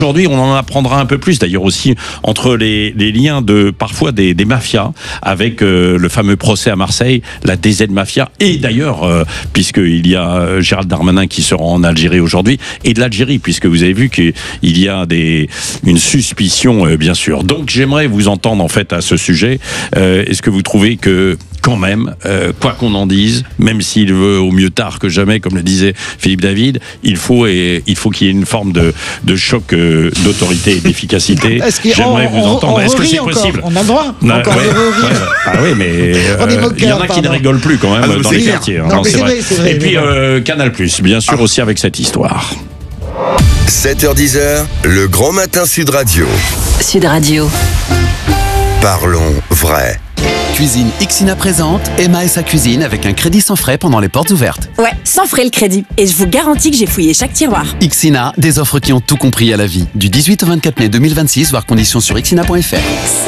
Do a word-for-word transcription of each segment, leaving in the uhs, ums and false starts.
Aujourd'hui, on en apprendra un peu plus, d'ailleurs aussi entre les, les liens de parfois des, des mafias avec euh, le fameux procès à Marseille, la D Z Mafia, et d'ailleurs, euh, puisqu'il y a euh, Gérald Darmanin qui se rend en Algérie aujourd'hui, et de l'Algérie, puisque vous avez vu qu'il y a des, une suspicion, euh, bien sûr. Donc j'aimerais vous entendre en fait à ce sujet. Euh, est-ce que vous trouvez que quand même, euh, quoi qu'on en dise, même s'il veut au mieux tard que jamais, comme le disait Philippe David, il faut et il faut qu'il y ait une forme de, de choc euh, d'autorité et d'efficacité. J'aimerais vous on, entendre. On Est-ce que c'est encore. possible? On a le droit non, encore ouais, de rire. Ouais, ah oui, mais euh, il y en a qui ne rigolent plus quand même ah, dans les quartiers. Non, non, mais c'est vrai, c'est vrai. Et puis euh, Canal plus, bien sûr ah. aussi avec cette histoire. sept heures dix, le Grand Matin Sud Radio. Sud Radio. Parlons vrai. Cuisine Ixina présente Emma et sa cuisine avec un crédit sans frais pendant les portes ouvertes. Ouais, sans frais le crédit. Et je vous garantis que j'ai fouillé chaque tiroir. Ixina, des offres qui ont tout compris à la vie. Du dix-huit au vingt-quatre mai deux mille vingt-six, voir conditions sur ixina point f r.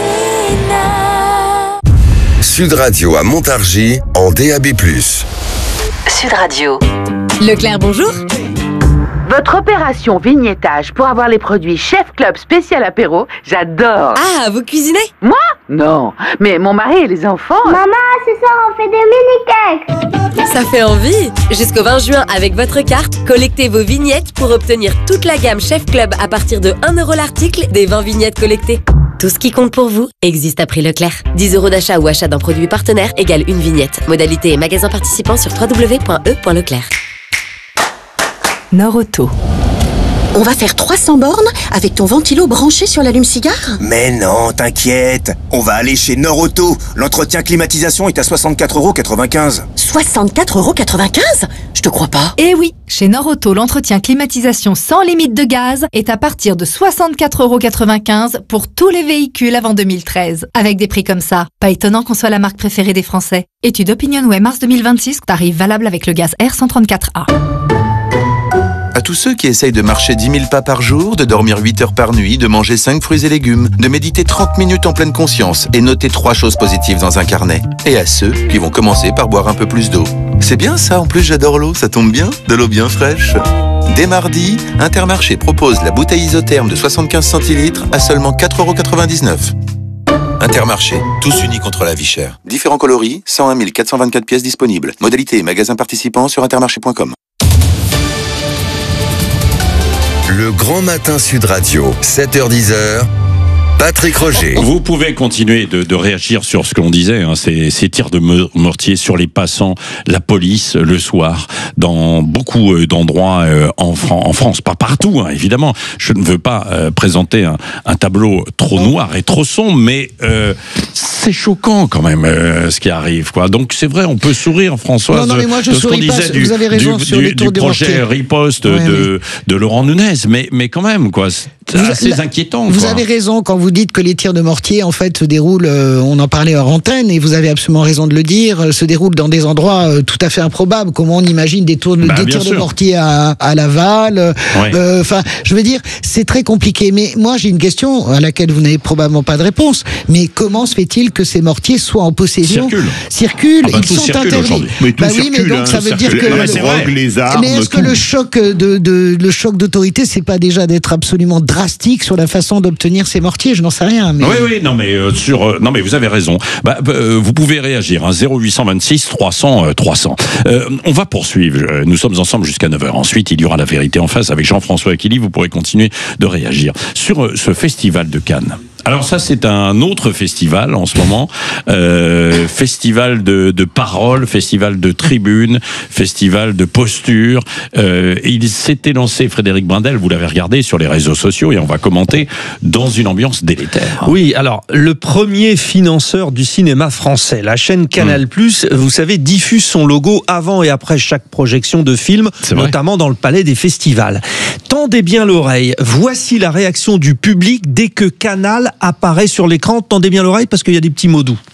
Sud Radio à Montargis en D A B plus. Sud Radio. Leclerc, bonjour. Votre opération vignettage pour avoir les produits Chef Club spécial apéro, j'adore. Ah, vous cuisinez? Moi? Non, mais mon mari et les enfants... Maman, ce soir on fait des mini-cakes. Ça fait envie. Jusqu'au vingt juin, avec votre carte, collectez vos vignettes pour obtenir toute la gamme Chef Club à partir de un euro l'article des vingt vignettes collectées. Tout ce qui compte pour vous existe à prix Leclerc. dix euros d'achat ou achat d'un produit partenaire égale une vignette. Modalité et magasin participant sur w w w point e point leclerc. Norauto. On va faire trois cents bornes avec ton ventilo branché sur l'allume-cigare? Mais non, t'inquiète. On va aller chez Norauto. L'entretien climatisation est à soixante-quatre euros quatre-vingt-quinze. soixante-quatre euros quatre-vingt-quinze? Je te crois pas. Eh oui, chez Norauto, l'entretien climatisation sans limite de gaz est à partir de soixante-quatre euros quatre-vingt-quinze pour tous les véhicules avant deux mille treize. Avec des prix comme ça, pas étonnant qu'on soit la marque préférée des Français. Étude OpinionWay mars deux mille vingt-six, tarif valable avec le gaz R cent trente-quatre A. À tous ceux qui essayent de marcher dix mille pas par jour, de dormir huit heures par nuit, de manger cinq fruits et légumes, de méditer trente minutes en pleine conscience et noter trois choses positives dans un carnet. Et à ceux qui vont commencer par boire un peu plus d'eau. C'est bien ça, en plus j'adore l'eau, ça tombe bien, de l'eau bien fraîche. Dès mardi, Intermarché propose la bouteille isotherme de soixante-quinze centilitres à seulement quatre euros quatre-vingt-dix-neuf. Intermarché, tous unis contre la vie chère. Différents coloris, cent un mille quatre cent vingt-quatre pièces disponibles. Modalité et magasin participant sur intermarché point com. Le Grand Matin Sud Radio, sept heures dix, Patrick Roger. Vous pouvez continuer de, de réagir sur ce que l'on disait, hein, ces, ces tirs de mortier sur les passants, la police le soir, dans beaucoup d'endroits euh, en, Fran- en France, pas partout, hein, évidemment. Je ne veux pas euh, présenter un, un tableau trop noir et trop sombre, mais euh, c'est choquant quand même euh, ce qui arrive, quoi. Donc c'est vrai, on peut sourire, Françoise, non, non, mais moi, je de ce qu'on souris pas, disait du, vous avez raison du, sur du, les tours du de projet mortier. riposte ouais, de, de Laurent Nunez, mais, mais quand même, quoi. C'est vous, assez la, inquiétant. Vous quoi. avez raison quand vous dites que les tirs de mortier en fait se déroulent, euh, on en parlait hors antenne et vous avez absolument raison de le dire, euh, se déroulent dans des endroits euh, tout à fait improbables. Comment on imagine des, tours, bah, des tirs sûr. de mortier à, à Laval. Enfin, ouais. euh, je veux dire, c'est très compliqué. Mais moi, j'ai une question à laquelle vous n'avez probablement pas de réponse. Mais comment se fait-il que ces mortiers soient en possession? Circulent. Circulent. Ah bah, ils sont interdits. Mais tout bah oui, circule, mais donc hein, ça veut dire circule. que Non, mais le, c'est vrai. Les armes, mais est-ce tout. que le choc de, de le choc d'autorité, c'est pas déjà d'être absolument drastique sur la façon d'obtenir ces mortiers? Je n'en sais rien. Mais... Oui, oui, non, mais euh, sur, euh, non, mais vous avez raison. Bah, euh, vous pouvez réagir. Hein, zéro huit cent vingt-six trois cents euh, trois cents. Euh, on va poursuivre. Nous sommes ensemble jusqu'à neuf heures. Ensuite, il y aura la vérité en face avec Jean-François Aquili. Vous pourrez continuer de réagir sur euh, ce festival de Cannes. Alors ça, c'est un autre festival en ce moment, euh, festival de, de paroles, festival de tribunes, festival de postures. Euh, il s'était lancé, Frédéric Brindel, vous l'avez regardé sur les réseaux sociaux, et on va commenter dans une ambiance délétère. Oui, alors, le premier financeur du cinéma français, la chaîne Canal+, mmh. vous savez, diffuse son logo avant et après chaque projection de film, notamment dans le palais des festivals. Tendez bien l'oreille, voici la réaction du public dès que Canal apparaît sur l'écran. Tendez bien l'oreille parce qu'il y a des petits mots doux.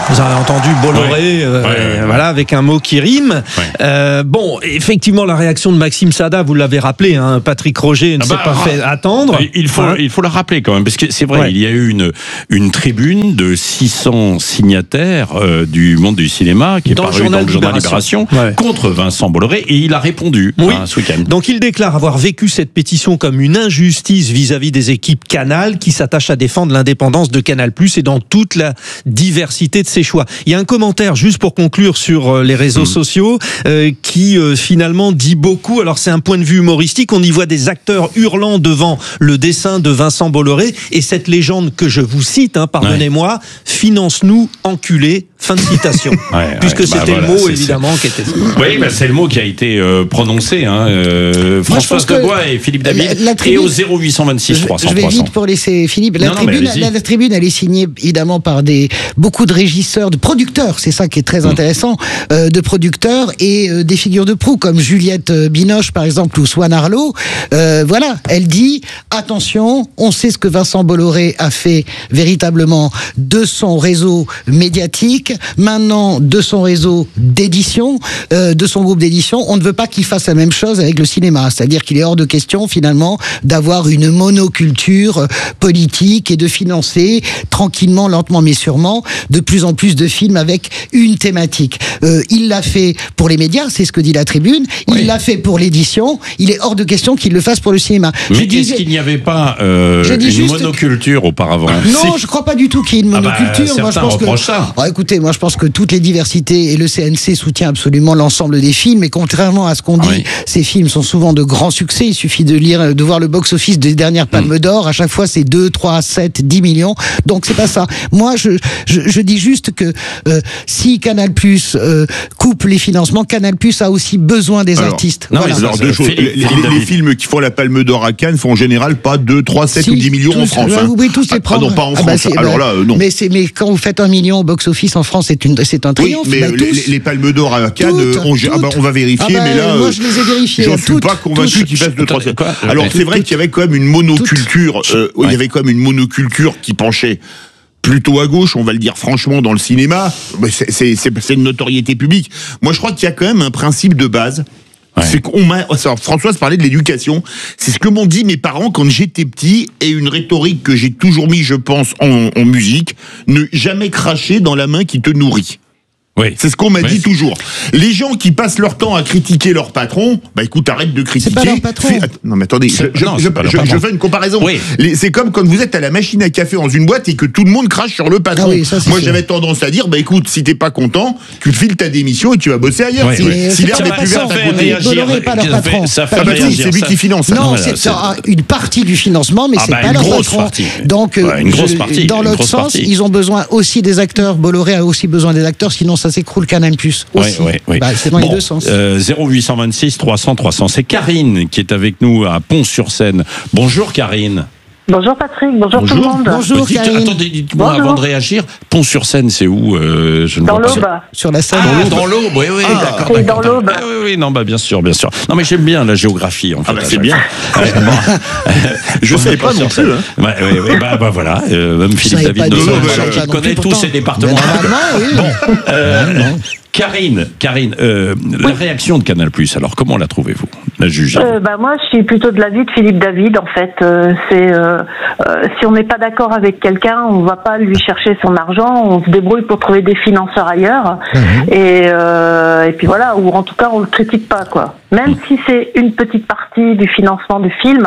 Vous avez entendu Bolloré, ouais. euh, Ouais, ouais, ouais. voilà, avec un mot qui rime. Ouais. Euh, bon, effectivement, la réaction de Maxime Sada, vous l'avez rappelé, hein, Patrick Roger ne ah bah, s'est pas ah, fait attendre. Il faut, hein. il faut la rappeler quand même, parce que c'est vrai, ouais. il y a eu une, une tribune de six cents signataires euh, du monde du cinéma qui est dans parue le dans le journal Libération, Libération ouais. contre Vincent Bolloré, et il a répondu oui. hein, ce week-end. Donc il déclare avoir vécu cette pétition comme une injustice vis-à-vis des équipes Canal qui s'attachent à défendre l'indépendance de Canal plus, et dans toute la diversité de ses choix. Il y a un commentaire, juste pour conclure, sur les réseaux mmh. sociaux, euh, qui euh, finalement dit beaucoup. Alors c'est un point de vue humoristique, on y voit des acteurs hurlant devant le dessin de Vincent Bolloré, et cette légende que je vous cite, hein, pardonnez-moi, ouais. finance-nous, enculé, fin de citation. Ouais, Puisque ouais, c'était bah, le voilà, mot, évidemment, qui était... Oui, bah, c'est le mot qui a été euh, prononcé. Hein, euh, Françoise Debois et Philippe David, la, la tribune, et au zéro huit cent vingt-six trois cents. Je vais vite pour laisser Philippe. La, non, tribune, non, la, la tribune, elle est signée, évidemment, par des, beaucoup de régisseurs, de producteurs, c'est ça qui est très intéressant, mmh. euh, de producteurs et euh, des figures de proue, comme Juliette Binoche, par exemple, ou Swan Arlo. Euh, voilà, elle dit, attention, on sait ce que Vincent Bolloré a fait véritablement de son réseau médiatique, maintenant de son réseau d'édition, euh, de son groupe d'édition. On ne veut pas qu'il fasse la même chose avec le cinéma, c'est-à-dire qu'il est hors de question, finalement, d'avoir une monoculture politique et de financer tranquillement, lentement mais sûrement, de plus en plus de films avec une thématique. Euh, il l'a fait pour les médias, c'est ce que dit la tribune, il oui. l'a fait pour l'édition, il est hors de question qu'il le fasse pour le cinéma. Mais je est-ce dis... qu'il n'y avait pas euh, une juste... monoculture auparavant? Non, je ne crois pas du tout qu'il y ait une monoculture. Ah bah, moi, je pense que... ça. Oh, écoutez, moi je pense que toutes les diversités, et le C N C soutient absolument l'ensemble des films, et contrairement à ce qu'on dit, oui. ces films sont souvent de grands succès. Il suffit de lire, de voir le box-office des dernières Palmes mmh. d'Or, à chaque fois c'est deux, trois, sept, dix millions, donc c'est pas ça. Moi je, je, je dis juste que euh, si Canal Plus euh, coupe les financements, Canal Plus a aussi besoin des alors, Non, artistes. voilà. Mais alors, deux choses. Les, les, les films qui font la Palme d'Or à Cannes font en général pas deux, trois, sept si, ou dix millions tous, en France. Hein. Vous pouvez tous les prendre. Ah non, pas en ah France. Bah alors là, euh, non. Mais, c'est, mais quand vous faites un million au box-office en France, c'est, une, c'est un triomphe. Oui, mais bah, les, les Palmes d'Or à Cannes, toutes, on, toutes. Ah bah, on va vérifier, ah bah, mais là, moi je les ai vérifiées. Je ne suis pas convaincu qu'ils fassent deux, trois. Alors c'est vrai qu'il y avait quand même une monoculture. Il y avait quand même une monoculture qui penchait plutôt à gauche, on va le dire franchement, dans le cinéma. C'est, c'est, c'est, c'est une notoriété publique. Moi, je crois qu'il y a quand même un principe de base. Ouais. C'est qu'on m'a, alors Françoise parlait de l'éducation. C'est ce que m'ont dit mes parents quand j'étais petit, et une rhétorique que j'ai toujours mis, je pense, en, en musique. Ne jamais cracher dans la main qui te nourrit. Oui. C'est ce qu'on m'a oui. dit toujours. Les gens qui passent leur temps à critiquer leur patron, bah écoute, arrête de critiquer. C'est pas leur patron. Fais... Non mais attendez, je, je, non, je, je, je fais une comparaison. Oui. Les, c'est comme quand vous êtes à la machine à café dans une boîte et que tout le monde crache sur le patron. Ah oui, ça, Moi sûr. j'avais tendance à dire, bah écoute, si t'es pas content, tu files ta démission et tu vas bosser ailleurs. Oui, si oui. si l'air n'est plus vert, ça fait réagir. Pas leur patron. Ça fait ah bah oui, c'est lui qui finance. Non, c'est une partie du financement, mais c'est pas leur patron. Donc, dans l'autre sens, ils ont besoin aussi des acteurs. Bolloré a aussi besoin des acteurs, sinon ça s'écroule Canal Plus. Aussi. Oui, oui, oui. Bah, c'est dans bon, les deux sens. Euh, zéro huit cent vingt-six trois cents trois cents. C'est Karine qui est avec nous à Pont-sur-Seine. Bonjour Karine. Bonjour Patrick, bonjour, bonjour tout le monde. Bonjour Dites, Karine. Attendez, dites-moi bonjour. Avant de réagir, Pont-sur-Seine, c'est où euh, je ne Dans vois l'Aube. Pas. Sur la Seine. Ah, dans l'Aube, oui, oui, ah, d'accord. C'est d'accord, dans l'Aube. Ah, oui, oui, non, bah, bien sûr, bien sûr. Non, mais j'aime bien la géographie, en fait. Ah, bah, c'est bien. Ouais, bon. Je ne savais pas non plus. Hein. Ouais, ouais, ouais, bah, bah voilà, euh, même Philippe David de Saint, connaît tous ces départements. Oui. Bon, euh, Karine, Karine, euh, oui. la réaction de Canal+, alors comment la trouvez-vous, la juge euh, bah, moi, je suis plutôt de l'avis de Philippe David, en fait. Euh, c'est, euh, euh, si on n'est pas d'accord avec quelqu'un, on ne va pas lui chercher son argent, on se débrouille pour trouver des financeurs ailleurs, mmh. et, euh, et puis voilà, ou en tout cas, on ne le critique pas, quoi. Même mmh. si c'est une petite partie du financement du film,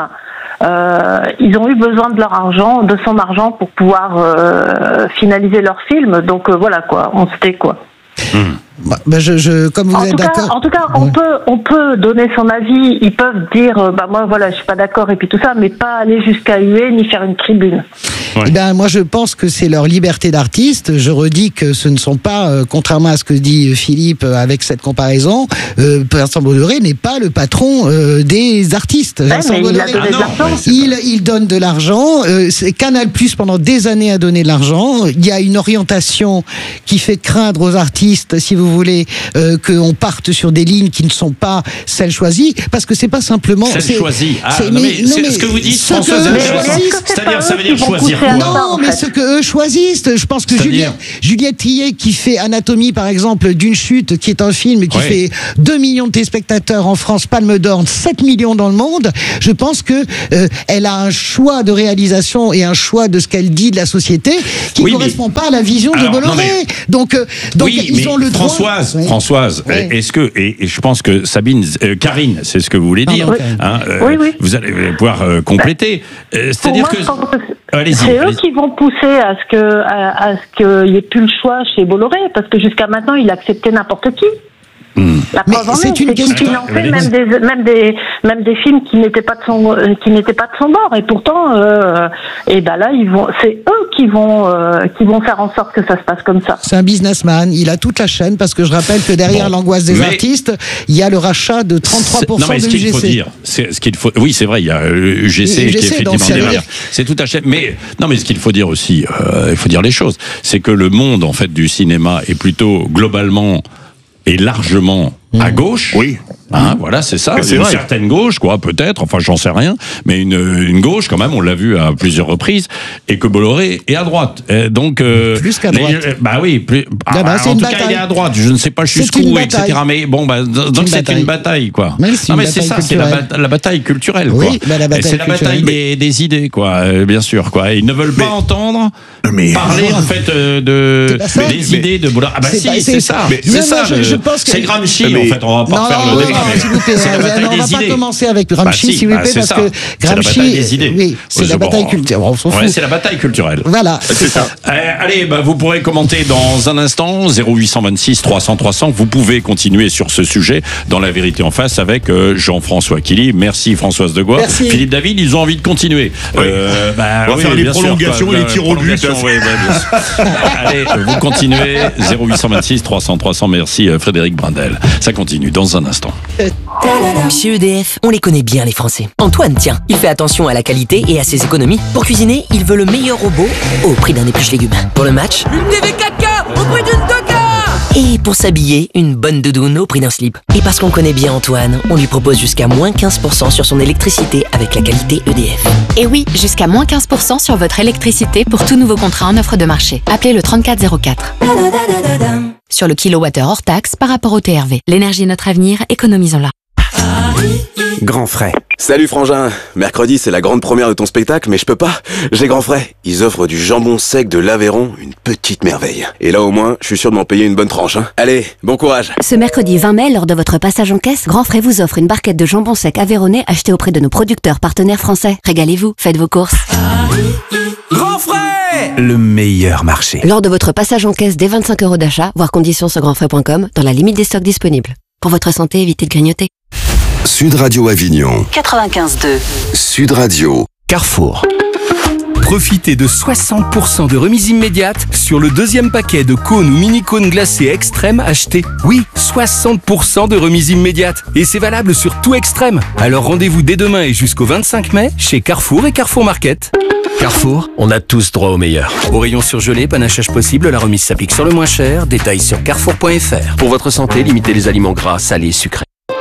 Euh, ils ont eu besoin de leur argent, de son argent pour pouvoir euh, finaliser leur film. Donc euh, voilà quoi, on se tait quoi. Mmh. Bah, bah je, je, comme vous en êtes tout d'accord. Cas, en tout cas, on ouais. peut, on peut donner son avis. Ils peuvent dire, euh, bah moi, voilà, je suis pas d'accord et puis tout ça, mais pas aller jusqu'à huer ni faire une tribune. Ouais. Eh ben, moi, je pense que c'est leur liberté d'artiste. Je redis que ce ne sont pas, euh, contrairement à ce que dit Philippe euh, avec cette comparaison, euh, Vincent Bolloré n'est pas le patron euh, des artistes. Ouais, Vincent mais Bolloré, il a donné ah de l'argent. Il, il donne de l'argent. Euh, Canal Plus pendant des années a donné de l'argent. Il y a une orientation qui fait craindre aux artistes, si vous vous voulez, euh, qu'on parte sur des lignes qui ne sont pas celles choisies, parce que c'est pas simplement... Celles c'est, choisies. Ah, c'est, non, mais, non, c'est mais ce que vous dites, ce Françoise, que eux choisissent, c'est-à-dire, ça veut dire choisir quoi? Non, mais ce que eux choisissent, je pense que Juliette, Juliette Tillet, qui fait Anatomie, par exemple, d'une chute, qui est un film qui ouais. fait deux millions de téléspectateurs en France, Palme d'Or, sept millions dans le monde, je pense que euh, elle a un choix de réalisation et un choix de ce qu'elle dit de la société qui ne oui, correspond mais... pas à la vision Alors, de Bolloré. Mais... Donc, euh, donc oui, ils ont le droit. Françoise, ouais. Françoise, ouais. est-ce que et, et je pense que Sabine, euh, Karine, c'est ce que vous voulez dire. Oui. Hein, euh, oui, oui. Vous allez pouvoir euh, compléter. Euh, c'est-à-dire moi, que allez-y, c'est allez-y. eux qui vont pousser à ce que à, à ce qu'il n'y ait plus le choix chez Bolloré, parce que jusqu'à maintenant, il acceptait n'importe qui. Mmh. La preuve en est, c'est qu'il finançait même des, même des, même des films qui n'étaient pas de son, euh, qui n'étaient pas de son bord. Et pourtant, euh, et ben là, ils vont, c'est eux qui vont, euh, qui vont faire en sorte que ça se passe comme ça. C'est un businessman. Il a toute la chaîne, parce que je rappelle que derrière bon, l'angoisse des artistes, il y a le rachat de trente-trois pour cent de l'U G C. Non, mais ce qu'il faut dire, c'est ce qu'il faut. Oui, c'est vrai, il y a l'U G C qui est effectivement derrière. C'est tout à fait. Mais non, mais ce qu'il faut dire aussi, euh, il faut dire les choses, c'est que le monde en fait du cinéma est plutôt globalement et largement mmh. à gauche. Oui. Hein, mmh. Voilà, c'est ça. C'est une vrai. certaine gauche, quoi, peut-être. Enfin, j'en sais rien. Mais une, une gauche, quand même, on l'a vu à plusieurs reprises. Et que Bolloré est à droite. Et donc, euh, plus qu'à droite. Les, bah oui. Plus, ah, bah, en tout bataille. cas, il est à droite. Je ne sais pas jusqu'où, et cetera. Mais bon, bah, donc c'est une bataille, quoi. Mais c'est non, mais c'est ça, c'est la, ba- la bataille culturelle, quoi. Oui, bah, la bataille c'est la bataille des, des idées, quoi. Euh, bien sûr, quoi. Et ils ne veulent pas mais, entendre mais, parler, en fait, euh, de, de des mais, idées de Bolloré. Ah, bah si, c'est, c'est ça. Mais, c'est ça. Je, je pense que c'est Gramsci, en fait. On va pas refaire le débat. C'est la bataille des idées. On va pas commencer avec Gramsci, s'il vous plaît, parce que Gramsci, oui, c'est la bataille culturelle. On s'en fout. C'est la bataille culturelle. Voilà, c'est ça. Allez, vous pourrez commenter dans un instant. zéro huit cent vingt-six trois cents trois cents. Vous pouvez continuer sur ce sujet dans La Vérité en face avec Jean-François Killy. Merci Françoise Degois. Merci. Philippe David, ils ont envie de continuer. Oui. Euh, bah, on va oui, faire les prolongations sûr, et les tirs au but. Oui, oui, allez, vous continuez. zéro huit cent vingt-six trois cents trois cents. Merci Frédéric Brindel. Ça continue dans un instant. Chez E D F, on les connaît bien les Français. Antoine, tiens, il fait attention à la qualité et à ses économies. Pour cuisiner, il veut le meilleur robot au prix d'un épluche légumes. Pour le match, une T V quatre K au prix d'une deux K. Et pour s'habiller, une bonne doudoune au prix d'un slip. Et parce qu'on connaît bien Antoine, on lui propose jusqu'à moins quinze pour cent sur son électricité avec la qualité E D F. Et oui, jusqu'à moins quinze pour cent sur votre électricité pour tout nouveau contrat en offre de marché. Appelez le trente-quatre zéro quatre. Sur le kilowattheure hors taxe par rapport au T R V. L'énergie est notre avenir, économisons-la. Grand frais. Salut frangin, mercredi c'est la grande première de ton spectacle, mais je peux pas, j'ai grand frais. Ils offrent du jambon sec de l'Aveyron, une petite merveille. Et là au moins, je suis sûr de m'en payer une bonne tranche. Hein. Allez, bon courage. Ce mercredi vingt mai, lors de votre passage en caisse, Grand Frais vous offre une barquette de jambon sec aveyronnais achetée auprès de nos producteurs partenaires français. Régalez-vous, faites vos courses. Grand frais, le meilleur marché. Lors de votre passage en caisse dès vingt-cinq euros d'achat, voir conditions sur grandfrais point com, dans la limite des stocks disponibles. Pour votre santé, évitez de grignoter. Sud Radio Avignon. quatre-vingt-quinze deux. Sud Radio. Carrefour. Profitez de soixante pour cent de remise immédiate sur le deuxième paquet de cônes ou mini-cônes glacés extrême acheté. Oui, soixante pour cent de remise immédiate. Et c'est valable sur tout extrême. Alors rendez-vous dès demain et jusqu'au vingt-cinq mai chez Carrefour et Carrefour Market. Carrefour, on a tous droit au meilleur. Au rayon surgelé, panachage possible, la remise s'applique sur le moins cher. Détails sur carrefour point f r. Pour votre santé, limitez les aliments gras, salés, sucrés.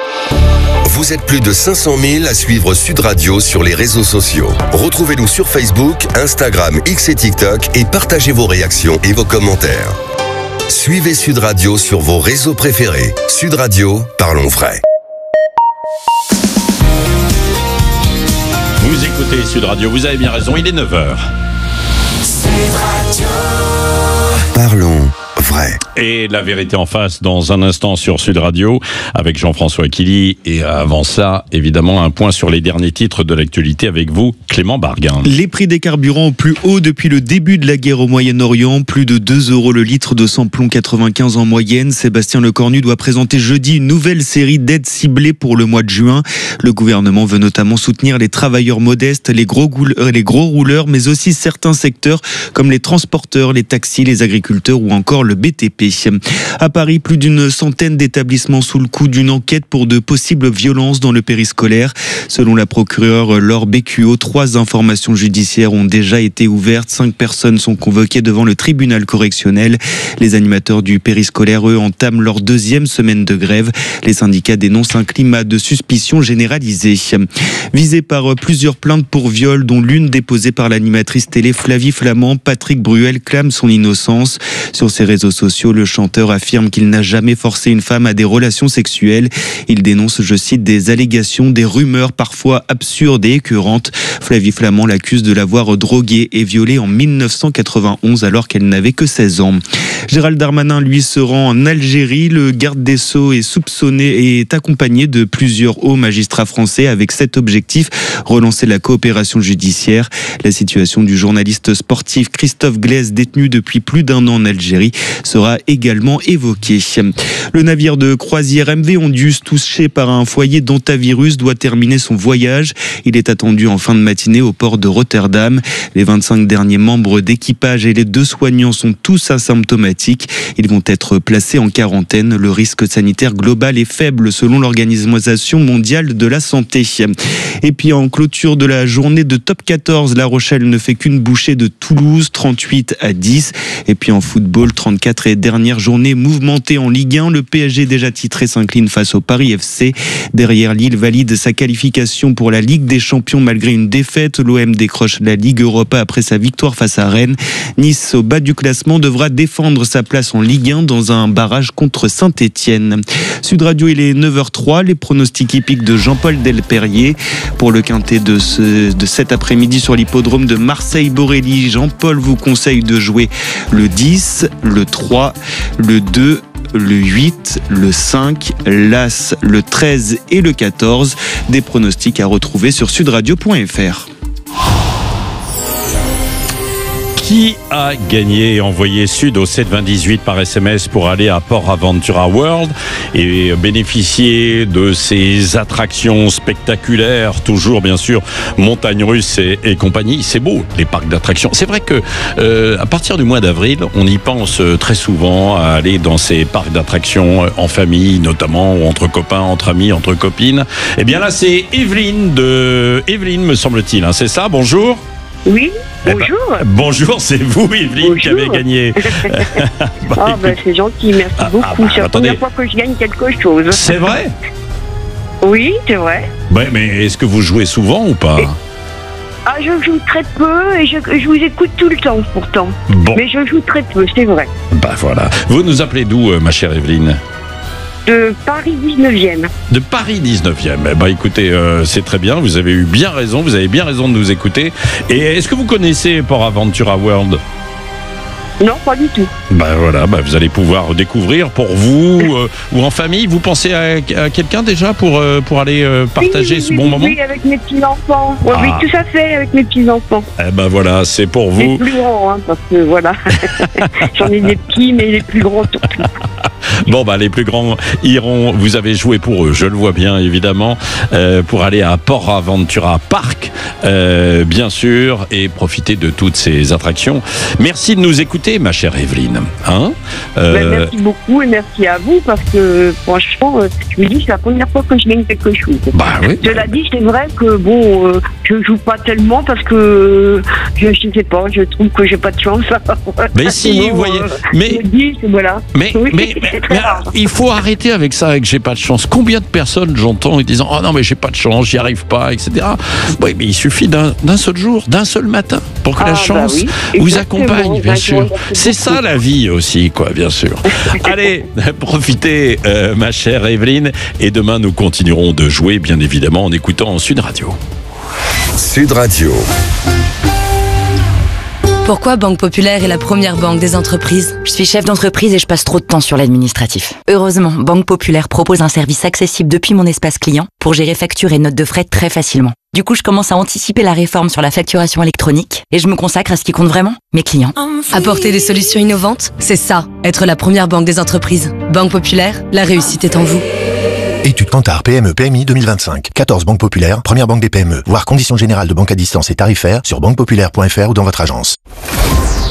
Vous êtes plus de cinq cent mille à suivre Sud Radio sur les réseaux sociaux. Retrouvez-nous sur Facebook, Instagram, X et TikTok et partagez vos réactions et vos commentaires. Suivez Sud Radio sur vos réseaux préférés. Sud Radio, parlons vrai. Vous écoutez Sud Radio, vous avez bien raison, il est neuf heures. Sud Radio. Parlons vrai. Et La Vérité en face dans un instant sur Sud Radio avec Jean-François Killy. Et avant ça, évidemment, un point sur les derniers titres de l'actualité avec vous, Clément Barguin. Les prix des carburants au plus haut depuis le début de la guerre au Moyen-Orient. Plus de deux euros le litre de samplon quatre-vingt-quinze en moyenne. Sébastien Lecornu doit présenter jeudi une nouvelle série d'aides ciblées pour le mois de juin. Le gouvernement veut notamment soutenir les travailleurs modestes, les gros, gouleurs, les gros rouleurs, mais aussi certains secteurs comme les transporteurs, les taxis, les agriculteurs ou encore le B T P. À Paris, plus d'une centaine d'établissements sous le coup d'une enquête pour de possibles violences dans le périscolaire. Selon la procureure Laure Bécuot, trois informations judiciaires ont déjà été ouvertes. Cinq personnes sont convoquées devant le tribunal correctionnel. Les animateurs du périscolaire, eux, entament leur deuxième semaine de grève. Les syndicats dénoncent un climat de suspicion généralisé. Visé par plusieurs plaintes pour viol, dont l'une déposée par l'animatrice télé Flavie Flamand, Patrick Bruel clame son innocence. Sur ses réseaux sociaux, le chanteur affirme qu'il n'a jamais forcé une femme à des relations sexuelles. Il dénonce, je cite, des allégations, des rumeurs parfois absurdes et écœurantes. Flavie Flamand l'accuse de l'avoir droguée et violée en mille neuf cent quatre-vingt-onze alors qu'elle n'avait que seize ans. Gérald Darmanin, lui, se rend en Algérie. Le garde des Sceaux est soupçonné et est accompagné de plusieurs hauts magistrats français avec cet objectif, relancer la coopération judiciaire. La situation du journaliste sportif Christophe Glaise, détenu depuis plus d'un an en Algérie, sera également évoquée. Le navire de croisière M V Ondius, touché par un foyer d'hantavirus, doit terminer son voyage. Il est attendu en fin de matinée au port de Rotterdam. Les vingt-cinq derniers membres d'équipage et les deux soignants sont tous asymptomatiques. Ils vont être placés en quarantaine. Le risque sanitaire global est faible selon l'Organisation mondiale de la santé. Et puis en clôture de la journée de top quatorze, La Rochelle ne fait qu'une bouchée de Toulouse, trente-huit à dix. Et puis en football, trente-quatre et dernière journée mouvementée en Ligue un. Le P S G déjà titré s'incline face au Paris F C. Derrière, Lille valide sa qualification pour la Ligue des Champions malgré une défaite. L'O M décroche la Ligue Europa après sa victoire face à Rennes. Nice, au bas du classement, devra défendre sa place en Ligue un dans un barrage contre Saint-Étienne. Sud Radio, il est neuf heures trois. Les pronostics hippiques de Jean-Paul Delperrier. Pour le quintet de, ce, de cet après-midi sur l'hippodrome de Marseille-Borély, Jean-Paul vous conseille de jouer le dix, le trois, le deux, le huit, le cinq, l'As, le treize et le quatorze. Des pronostics à retrouver sur sudradio point f r. Qui a gagné et envoyé Sud au sept vingt dix-huit par S M S pour aller à Port Aventura World et bénéficier de ces attractions spectaculaires, toujours bien sûr montagnes russes et, et compagnie. C'est beau, les parcs d'attractions. C'est vrai que euh, à partir du mois d'avril, on y pense très souvent à aller dans ces parcs d'attractions en famille, notamment, ou entre copains, entre amis, entre copines. Et bien là, c'est Evelyne de Evelyne, me semble-t-il. Hein, c'est ça. Bonjour. Oui, bonjour. Eh ben, bonjour, c'est vous, Evelyne, bonjour. Qui avez gagné. bah, oh, bah, c'est gentil, merci ah, beaucoup. Ah, bah, c'est la attendez. première fois que je gagne quelque chose. C'est vrai? Oui, c'est vrai. Ouais, mais est-ce que vous jouez souvent ou pas? Et... Ah, je joue très peu et je, je vous écoute tout le temps pourtant. Bon. Mais je joue très peu, c'est vrai. Bah voilà. Vous nous appelez d'où, ma chère Evelyne? De Paris dix-neuvième. De Paris dix-neuvième. Eh ben, écoutez, euh, c'est très bien. Vous avez eu bien raison. Vous avez bien raison de nous écouter. Et est-ce que vous connaissez Port Aventura World? Non, pas du tout. Ben voilà, ben vous allez pouvoir découvrir pour vous euh, ou en famille. Vous pensez à, à quelqu'un déjà pour, euh, pour aller euh, partager oui, ce oui, bon oui, moment? Oui, avec mes petits-enfants. Oui, ah. oui, tout à fait, avec mes petits-enfants. Eh ben voilà, c'est pour vous. Les plus grands, hein, parce que voilà. J'en ai des petits, mais les plus grands surtout. Bon, bah, les plus grands iront. Vous avez joué pour eux, je le vois bien, évidemment, euh, pour aller à Port Aventura Park, euh, bien sûr, et profiter de toutes ces attractions. Merci de nous écouter, ma chère Evelyne. Hein euh... ben, merci beaucoup et merci à vous, parce que franchement, je me dis, c'est la première fois que je gagne quelque chose. Bah oui. Cela dit, c'est vrai que bon, euh, je joue pas tellement parce que je, je sais pas, je trouve que j'ai pas de chance. Mais si, bon, vous voyez. Euh, mais, je dis, voilà. mais, oui, mais, mais, mais alors, il faut arrêter avec ça, avec j'ai pas de chance. Combien de personnes j'entends en disant oh non mais j'ai pas de chance, j'y arrive pas, et cetera. Oui, mais il suffit d'un, d'un seul jour, d'un seul matin pour que ah, la chance bah oui. vous accompagne, bien sûr. C'est ça la vie aussi, quoi, bien sûr. Allez, profitez, euh, ma chère Evelyne, et demain nous continuerons de jouer, bien évidemment, en écoutant Sud Radio. Sud Radio. Pourquoi Banque Populaire est la première banque des entreprises? Je suis chef d'entreprise et je passe trop de temps sur l'administratif. Heureusement, Banque Populaire propose un service accessible depuis mon espace client pour gérer factures et notes de frais très facilement. Du coup, je commence à anticiper la réforme sur la facturation électronique et je me consacre à ce qui compte vraiment, mes clients. Apporter des solutions innovantes, c'est ça, être la première banque des entreprises. Banque Populaire, la réussite est en vous. Étude Kantar P M E P M I deux mille vingt-cinq. quatorze banques populaires, première banque des P M E. Voir conditions générales de banque à distance et tarifaires sur banque populaire point f r ou dans votre agence.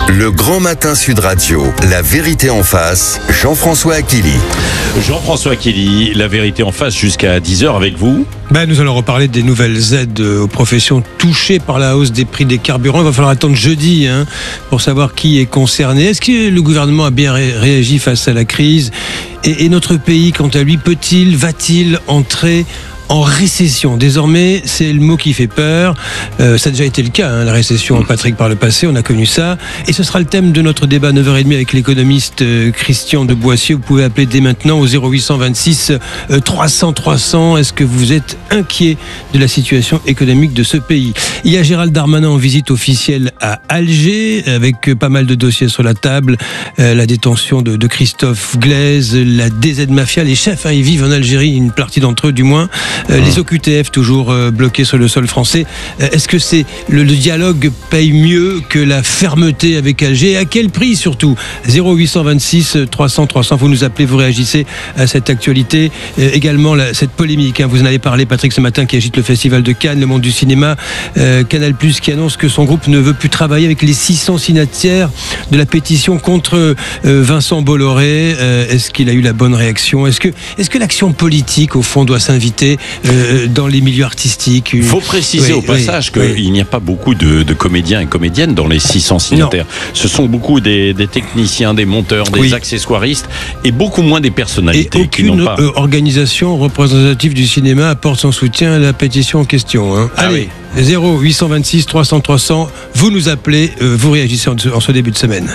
Le Grand Matin Sud Radio, la vérité en face, Jean-François Akili. Jean-François Akili, la vérité en face jusqu'à dix heures avec vous. Ben, nous allons reparler des nouvelles aides aux professions touchées par la hausse des prix des carburants. Il va falloir attendre jeudi hein, pour savoir qui est concerné. Est-ce que le gouvernement a bien ré- réagi face à la crise et, et notre pays, quant à lui, peut-il, va-t-il entrer en récession? Désormais, c'est le mot qui fait peur. Euh, ça a déjà été le cas, hein, la récession, Patrick, par le passé, on a connu ça. Et ce sera le thème de notre débat neuf heures trente avec l'économiste euh, Christian de Boissieu. Vous pouvez appeler dès maintenant au zéro huit cent vingt-six euh, trois cents trois cents. Est-ce que vous êtes inquiet de la situation économique de ce pays? Il y a Gérald Darmanin en visite officielle à Alger, avec euh, pas mal de dossiers sur la table. Euh, la détention de, de Christophe Glaise, la D Z Mafia, les chefs, hein, ils vivent en Algérie, une partie d'entre eux du moins. Euh, les O Q T F toujours euh, bloqués sur le sol français. Euh, est-ce que c'est le, le dialogue paye mieux que la fermeté avec Alger? Et à quel prix surtout? Zéro huit cent vingt-six trois cents trois cents. Vous nous appelez, vous réagissez à cette actualité. Euh, également la, cette polémique. Hein, vous en avez parlé, Patrick, ce matin, qui agite le Festival de Cannes, le monde du cinéma. Euh, Canal Plus qui annonce que son groupe ne veut plus travailler avec les six cents signataires de la pétition contre euh, Vincent Bolloré. Euh, est-ce qu'il a eu la bonne réaction? Est-ce que, est-ce que l'action politique, au fond, doit s'inviter Euh, dans les milieux artistiques? Il faut préciser oui, au passage oui, qu'il oui. n'y a pas beaucoup de, de comédiens et comédiennes dans les six cents signataires. Non. Ce sont beaucoup des, des techniciens, des monteurs, des oui. accessoiristes et beaucoup moins des personnalités. Et aucune qui n'ont pas... euh, organisation représentative du cinéma apporte son soutien à la pétition en question. Hein. Ah Allez, oui. zéro huit cent vingt-six trois cents trois cents, vous nous appelez, euh, vous réagissez en, en ce début de semaine.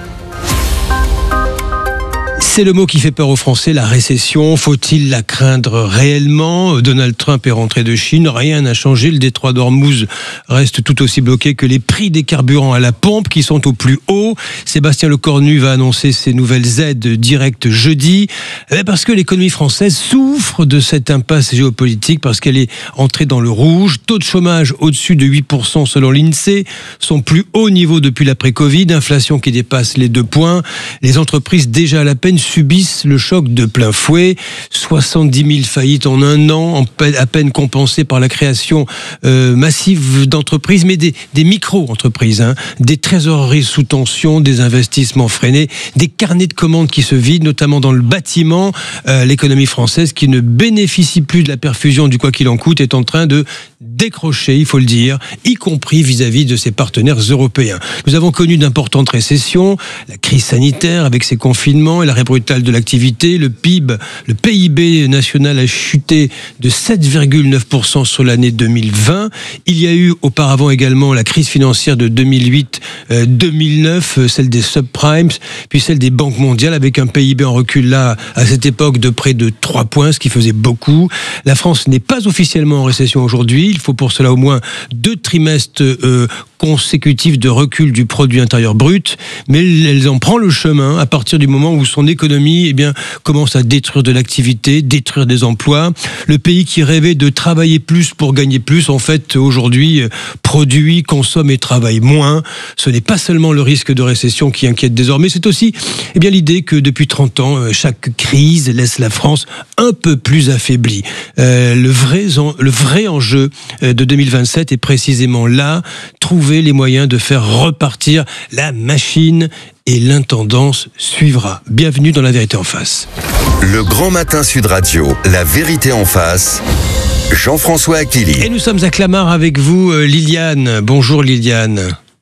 C'est le mot qui fait peur aux Français, la récession. Faut-il la craindre réellement? Donald Trump est rentré de Chine, rien n'a changé. Le détroit d'Ormuz reste tout aussi bloqué que les prix des carburants à la pompe qui sont au plus haut. Sébastien Lecornu va annoncer ses nouvelles aides directes jeudi. Parce que l'économie française souffre de cette impasse géopolitique, parce qu'elle est entrée dans le rouge. Taux de chômage au-dessus de huit pour cent selon l'INSEE, son plus haut niveau depuis l'après-Covid. Inflation qui dépasse les deux points. Les entreprises déjà à la peine subissent le choc de plein fouet. soixante-dix mille faillites en un an, à peine compensées par la création euh, massive d'entreprises, mais des, des micro-entreprises, hein, des trésoreries sous tension, des investissements freinés, des carnets de commandes qui se vident, notamment dans le bâtiment. Euh, l'économie française, qui ne bénéficie plus de la perfusion du quoi qu'il en coûte, est en train de décrocher, il faut le dire, y compris vis-à-vis de ses partenaires européens. Nous avons connu d'importantes récessions, la crise sanitaire avec ses confinements et l'arrêt brutal de l'activité. Le P I B, le P I B national a chuté de sept virgule neuf pour cent sur l'année deux mille vingt. Il y a eu auparavant également la crise financière de deux mille huit deux mille neuf, celle des subprimes, puis celle des banques mondiales, avec un P I B en recul là, à cette époque, de près de trois points, ce qui faisait beaucoup. La France n'est pas officiellement en récession aujourd'hui. Il faut pour cela au moins deux trimestres euh, consécutifs de recul du produit intérieur brut, mais elle en prend le chemin à partir du moment où son économie eh bien, commence à détruire de l'activité, détruire des emplois. Le pays qui rêvait de travailler plus pour gagner plus, en fait, aujourd'hui, produit, consomme et travaille moins. Ce n'est pas seulement le risque de récession qui inquiète désormais, c'est aussi eh bien, l'idée que depuis trente ans, chaque crise laisse la France un peu plus affaiblie. Euh, le, vrai, le vrai enjeu de deux mille vingt-sept est précisément là, trouver les moyens de faire repartir la machine, et l'intendance suivra. Bienvenue dans La Vérité en face. Le Grand Matin Sud Radio, La Vérité en face, Jean-François Akili. Et nous sommes à Clamart avec vous, Liliane. Bonjour Liliane.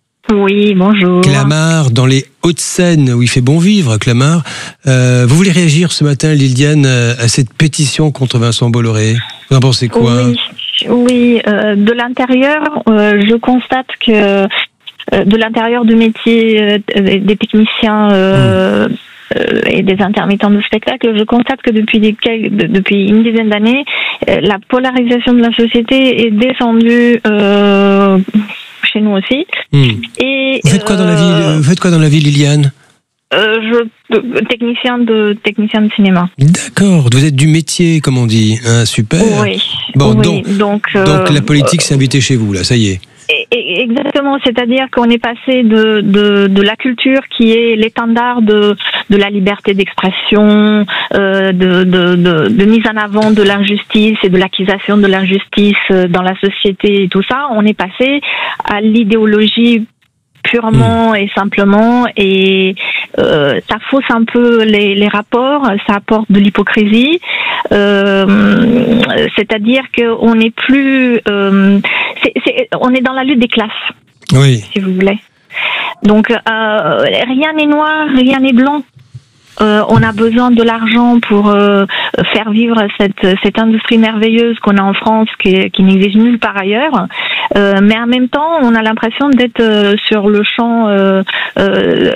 Oui, bonjour. Clamart, dans les Hauts-de-Seine, où il fait bon vivre, Clamart. Euh, vous voulez réagir ce matin, Liliane, à cette pétition contre Vincent Bolloré? Vous en pensez quoi? Oui, oui euh, de l'intérieur, euh, je constate que de l'intérieur du métier euh, des techniciens euh, mmh. euh, et des intermittents de spectacle, je constate que depuis, des, depuis une dizaine d'années, euh, la polarisation de la société est descendue euh, chez nous aussi. Mmh. Et, vous faites quoi dans la vie, vous faites quoi dans la vie, Liliane? Euh, je, technicien de technicien de cinéma. D'accord, vous êtes du métier, comme on dit. Hein, super. Oui. Bon, oui, donc, donc, euh, donc la politique euh, s'est invitée chez vous, là, ça y est. Exactement, c'est-à-dire qu'on est passé de, de, de la culture qui est l'étendard de, de la liberté d'expression, euh, de, de, de, de mise en avant de l'injustice et de l'accusation de l'injustice dans la société et tout ça. On est passé à l'idéologie purement mmh. et simplement, et euh, ça fausse un peu les, les rapports, ça apporte de l'hypocrisie. Euh, c'est-à-dire qu'on n'est plus, euh, c'est, c'est, on est dans la lutte des classes, oui. si vous voulez. Donc euh, rien n'est noir, rien n'est blanc. Euh, on a besoin de l'argent pour euh, faire vivre cette, cette industrie merveilleuse qu'on a en France, qui, qui n'existe nulle part ailleurs. Euh, mais en même temps, on a l'impression d'être euh, sur le champ euh, euh,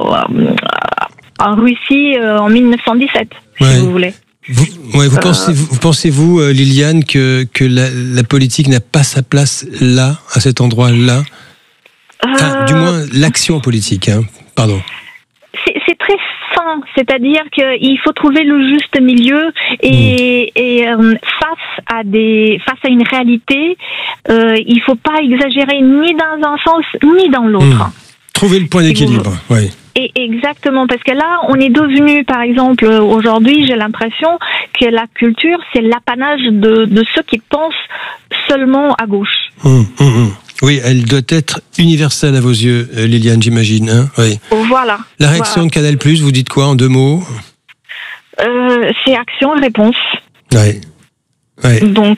en Russie euh, en mille neuf cent dix-sept, ouais. si vous voulez. Vous, ouais, vous, euh, pensez, vous, vous pensez-vous, euh, Liliane, que, que la, la politique n'a pas sa place là, à cet endroit-là enfin, euh, du moins, l'action politique, hein. Pardon. C'est, c'est très fin, c'est-à-dire qu'il faut trouver le juste milieu et, mmh. et euh, face à des, face à une réalité, euh, il faut pas exagérer ni dans un sens ni dans l'autre. Mmh. Trouver le point d'équilibre, oui. Et exactement, parce que là, on est devenu, par exemple, aujourd'hui, j'ai l'impression que la culture, c'est l'apanage de, de ceux qui pensent seulement à gauche. Mmh, mmh, mmh. Oui, elle doit être universelle à vos yeux, Liliane, j'imagine. Hein, oui. Voilà. La réaction voilà. de Canal plus, vous dites quoi en deux mots? euh, C'est action et réponse. Oui. Ouais. Donc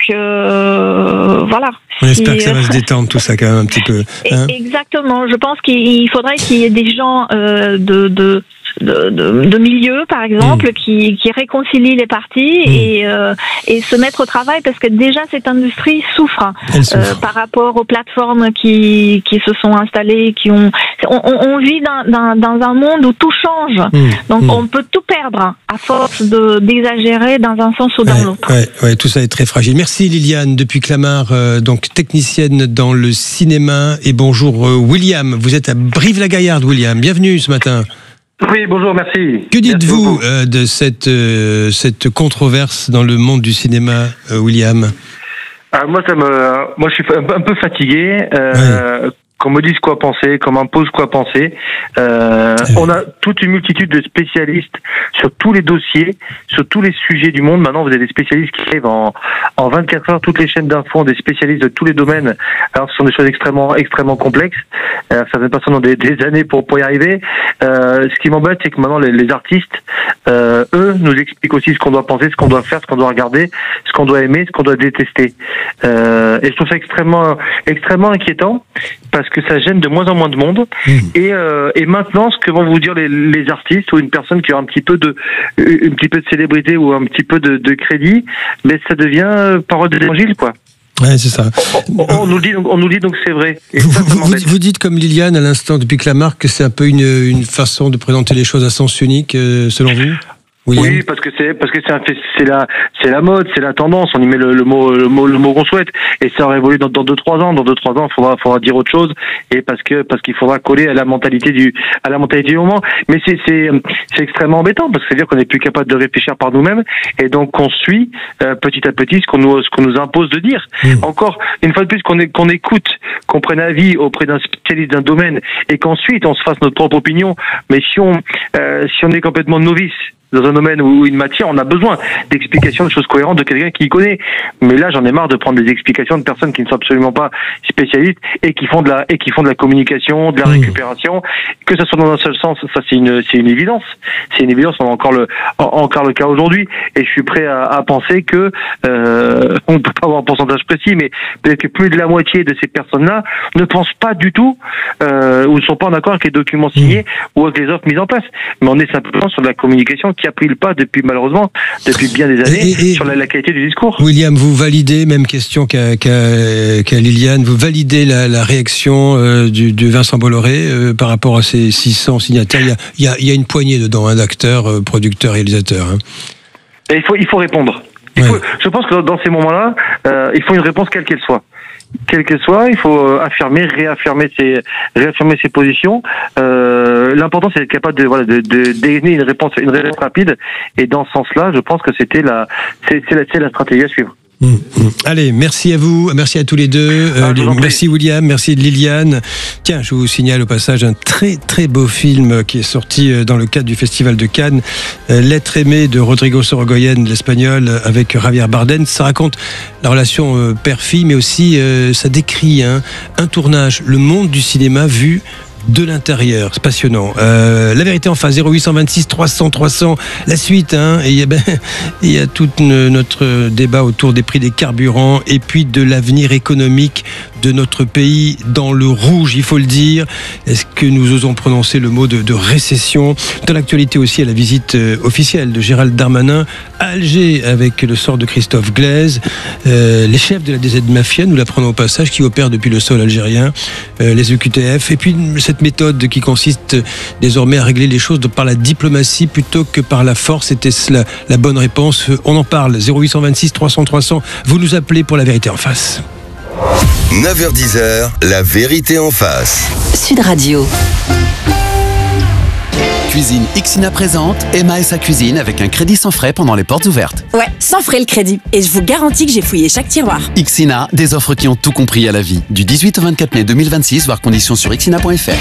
euh, voilà. On espère si, que ça va se détendre tout ça quand même un petit peu. Hein. Exactement. Je pense qu'il faudrait qu'il y ait des gens euh, de, de, de, de, de milieu, par exemple, mmh. qui, qui réconcilient les partis mmh. et, euh, et se mettre au travail, parce que déjà cette industrie souffre, souffre. Euh, par rapport aux plateformes qui, qui se sont installées, qui ont. On, on vit dans, dans, dans un monde où tout change, mmh. donc mmh. on peut tout perdre à force de d'exagérer dans un sens ou dans ouais, l'autre. Ouais, ouais, tout ça est très fragile. Merci Liliane depuis Clamart, euh, donc technicienne dans le cinéma. Et bonjour euh, William, vous êtes à Brive-la-Gaillarde, William. Bienvenue ce matin. Oui, bonjour, merci. Que dites-vous euh, de cette, euh, cette controverse dans le monde du cinéma, euh, William? ah, Moi, ça me, moi, je suis un, un peu fatigué. Euh, oui. Qu'on me dise quoi penser, qu'on m'impose quoi penser. Euh, on a toute une multitude de spécialistes sur tous les dossiers, sur tous les sujets du monde. Maintenant, vous avez des spécialistes qui arrivent en, en vingt-quatre heures. Toutes les chaînes d'infos ont des spécialistes de tous les domaines. Alors, ce sont des choses extrêmement, extrêmement complexes. Euh, ça fait personnes ont des, des années pour, pour y arriver. Euh, ce qui m'embête, c'est que maintenant, les, les artistes, euh, eux, nous expliquent aussi ce qu'on doit penser, ce qu'on doit faire, ce qu'on doit regarder, ce qu'on doit aimer, ce qu'on doit détester. Euh, et je trouve ça extrêmement, extrêmement inquiétant, parce que ça gêne de moins en moins de monde. Mmh. Et, euh, et maintenant, ce que vont vous dire les, les artistes ou une personne qui a un petit peu de, un petit peu de célébrité ou un petit peu de, de crédit, mais ça devient parole de l'évangile, quoi. Ouais, c'est ça. On, on, nous dit, on nous dit donc c'est vrai. Et vous, ça, ça vous, vous dites comme Liliane à l'instant depuis Clamart que c'est un peu une, une façon de présenter les choses à sens unique, euh, selon vous? William. Oui, parce que c'est parce que c'est un, c'est la c'est la mode, c'est la tendance. On y met le, le mot le mot le mot qu'on souhaite, et ça aura évolué dans dans deux trois ans. Dans deux trois ans, il faudra faudra dire autre chose, et parce que parce qu'il faudra coller à la mentalité du à la mentalité du moment. Mais c'est c'est c'est extrêmement embêtant, parce que ça veut dire qu'on n'est plus capable de réfléchir par nous-mêmes, et donc qu'on suit euh, petit à petit ce qu'on nous ce qu'on nous impose de dire. Mmh. Encore une fois de plus, qu'on est, qu'on écoute, qu'on prenne avis auprès d'un spécialiste d'un domaine, et qu'ensuite on se fasse notre propre opinion. Mais si on euh, si on est complètement novice dans un domaine ou une matière, on a besoin d'explications, de choses cohérentes de quelqu'un qui y connaît. Mais là, j'en ai marre de prendre des explications de personnes qui ne sont absolument pas spécialistes et qui font de la et qui font de la communication, de la récupération. Que ça soit dans un seul sens, ça c'est une c'est une évidence. C'est une évidence. On a encore le encore le cas aujourd'hui. Et je suis prêt à, à penser que euh, on ne peut pas avoir un pourcentage précis, mais peut-être que plus de la moitié de ces personnes-là ne pensent pas du tout euh, ou ne sont pas en accord avec les documents signés mmh. ou avec les offres mises en place. Mais on est simplement sur de la communication qui a pris le pas depuis, malheureusement, depuis bien des années, et, et, sur la, la qualité du discours. William, vous validez, même question qu'à, qu'à, qu'à Liliane, vous validez la, la réaction euh, du, de Vincent Bolloré euh, par rapport à ces six cents signataires. Il y a, il y a, il y a une poignée dedans, hein, d'acteurs, euh, producteurs, réalisateurs. Hein. Et il faut, il faut répondre. Il ouais. faut, je pense que dans ces moments-là, euh, il faut une réponse quelle qu'elle soit. Quel que soit, il faut affirmer, réaffirmer ses, réaffirmer ses positions. Euh, l'important, c'est d'être capable de, voilà, de, de, donner une réponse, une réponse rapide. Et dans ce sens-là, je pense que c'était la, c'est, c'est la, c'est la stratégie à suivre. Mmh, mmh. Allez, merci à vous, merci à tous les deux. Ah, euh, merci William, merci Liliane. Tiens, je vous signale au passage un très très beau film qui est sorti dans le cadre du Festival de Cannes, euh, L'être aimé de Rodrigo Sorogoyen, l'espagnol, avec Javier Bardem. Ça raconte la relation euh, père-fille, mais aussi euh, ça décrit hein, un tournage, le monde du cinéma vu de l'intérieur. C'est passionnant. Euh, la vérité en face, zéro huit cent vingt-six trois cents trois cents, la suite. Hein, et il y a, ben, il y a tout ne, notre débat autour des prix des carburants et puis de l'avenir économique de notre pays dans le rouge, il faut le dire. Est-ce que nous osons prononcer le mot de, de récession? Dans l'actualité aussi, à la visite euh, officielle de Gérald Darmanin à Alger avec le sort de Christophe Glaise. Euh, les chefs de la D Z Mafia, nous l'apprenons au passage, qui opèrent depuis le sol algérien, euh, les O Q T F. Et puis cette méthode qui consiste désormais à régler les choses par la diplomatie plutôt que par la force. Était-ce la, la bonne réponse? On en parle. zéro huit cent vingt-six trois cents trois cents. Vous nous appelez pour la vérité en face. neuf heures dix, la vérité en face. Sud Radio. Cuisine Ixina présente Emma et sa cuisine avec un crédit sans frais pendant les portes ouvertes. Ouais, sans frais le crédit. Et je vous garantis que j'ai fouillé chaque tiroir. Ixina, des offres qui ont tout compris à la vie. Du dix-huit au vingt-quatre mai deux mille vingt-six, voire conditions sur ixina point f r.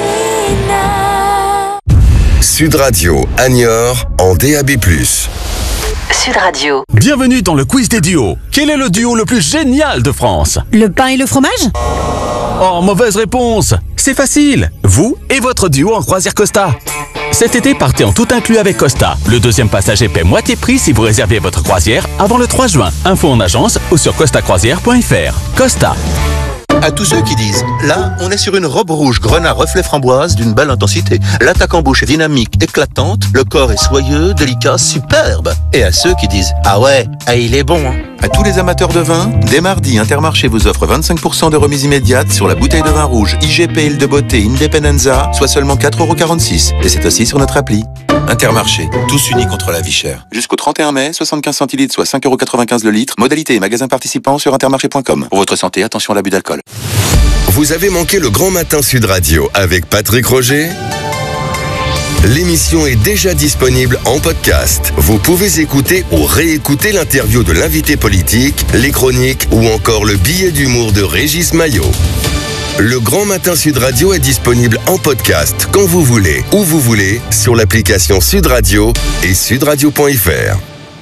Sud Radio, à Niort, en D A B plus. Sud Radio. Bienvenue dans le quiz des duos. Quel est le duo le plus génial de France? Le pain et le fromage? Oh, mauvaise réponse. C'est facile. Vous et votre duo en croisière Costa. Cet été, partez en tout inclus avec Costa. Le deuxième passager paie moitié prix si vous réservez votre croisière avant le trois juin. Info en agence ou sur costa croisière point f r. Costa. À tous ceux qui disent « Là, on est sur une robe rouge grenat reflet framboise d'une belle intensité. L'attaque en bouche est dynamique, éclatante, le corps est soyeux, délicat, superbe. » Et à ceux qui disent « Ah ouais, ah, il est bon hein. » À tous les amateurs de vin, dès mardi, Intermarché vous offre vingt-cinq pour cent de remise immédiate sur la bouteille de vin rouge I G P Île de Beauté Independenza, soit seulement quatre euros quarante-six. Et c'est aussi sur notre appli. Intermarché, tous unis contre la vie chère. Jusqu'au trente et un mai, soixante-quinze centilitres, soit cinq euros quatre-vingt-quinze le litre. Modalité et magasin participant sur intermarché point com. Pour votre santé, attention à l'abus d'alcool. Vous avez manqué le Grand Matin Sud Radio avec Patrick Roger? L'émission est déjà disponible en podcast. Vous pouvez écouter ou réécouter l'interview de l'invité politique, les chroniques ou encore le billet d'humour de Régis Maillot. Le Grand Matin Sud Radio est disponible en podcast quand vous voulez, où vous voulez, sur l'application Sud Radio et sudradio point f r.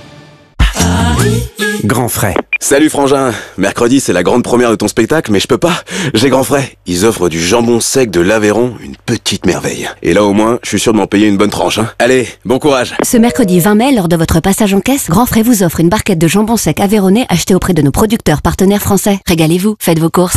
Grand frais. Salut frangin, mercredi c'est la grande première de ton spectacle mais je peux pas, j'ai grand frais. Ils offrent du jambon sec de l'Aveyron, une petite merveille. Et là au moins, je suis sûr de m'en payer une bonne tranche. Hein. Allez, bon courage. Ce mercredi vingt mai, lors de votre passage en caisse, Grand Frais vous offre une barquette de jambon sec aveyronnais achetée auprès de nos producteurs partenaires français. Régalez-vous, faites vos courses.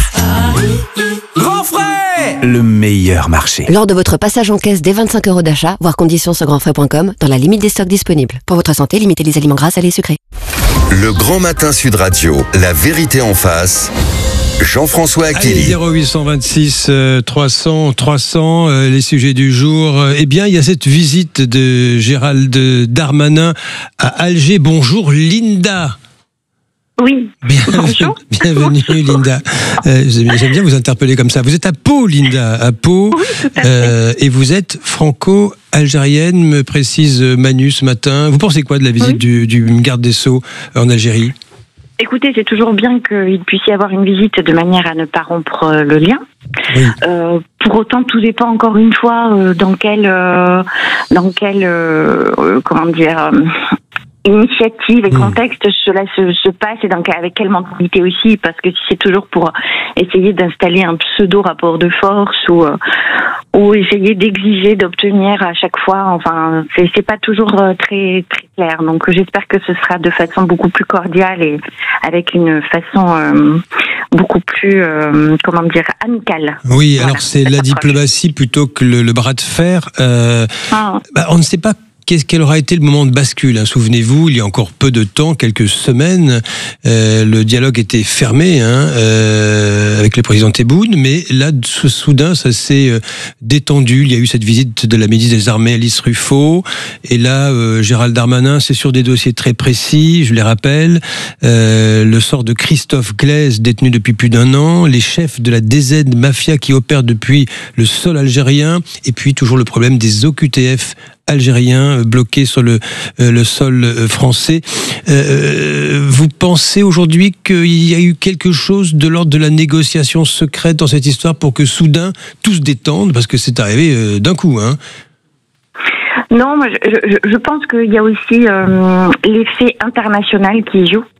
Grand frais! Le meilleur marché. Lors de votre passage en caisse dès vingt-cinq euros d'achat, voire conditions sur grand frais point com, dans la limite des stocks disponibles. Pour votre santé, limitez les aliments gras, salés et sucrés. Le Grand Matin Sud Radio, la vérité en face. Jean-François Aquili. zéro huit cent vingt-six trois cents trois cents, euh, les sujets du jour. Eh bien, il y a cette visite de Gérald Darmanin à Alger. Bonjour Linda. Oui. Bienvenue, bienvenue Linda. Euh, J'aime bien vous interpeller comme ça. Vous êtes à Pau, Linda, à Pau, oui, tout à fait. Euh, et vous êtes franco-algérienne, me précise Manu ce matin. Vous pensez quoi de la visite oui. du, du garde des Sceaux en Algérie? Écoutez, c'est toujours bien qu'il puisse y avoir une visite de manière à ne pas rompre le lien. Oui. Euh, pour autant, tout dépend encore une fois euh, dans quel, euh, dans quel, euh, comment dire. Euh, initiative et contexte cela se, se passe et dans, avec quelle mentalité aussi, parce que si c'est toujours pour essayer d'installer un pseudo rapport de force ou euh, ou essayer d'exiger d'obtenir à chaque fois, enfin c'est c'est pas toujours très très clair. Donc j'espère que ce sera de façon beaucoup plus cordiale et avec une façon euh, beaucoup plus euh, comment dire amicale. Oui, voilà, alors c'est la diplomatie plutôt que le, le bras de fer. Euh, ah. bah, on ne sait pas. Qu'est-ce quel aura été le moment de bascule hein? Souvenez-vous, il y a encore peu de temps, quelques semaines, euh, le dialogue était fermé hein, euh, avec le président Tebboune, mais là, soudain, ça s'est euh, détendu. Il y a eu cette visite de la ministre des Armées, Alice Ruffaut, et là, euh, Gérald Darmanin, c'est sur des dossiers très précis, je les rappelle, euh, le sort de Christophe Glaise, détenu depuis plus d'un an, les chefs de la D Z Mafia qui opèrent depuis le sol algérien, et puis toujours le problème des O Q T F algériens bloqués sur le, euh, le sol français. Euh, vous pensez aujourd'hui qu'il y a eu quelque chose de l'ordre de la négociation secrète dans cette histoire pour que soudain tout se détende, parce que c'est arrivé euh, d'un coup, hein? Non, moi je, je, je pense qu'il y a aussi euh, l'effet international qui joue.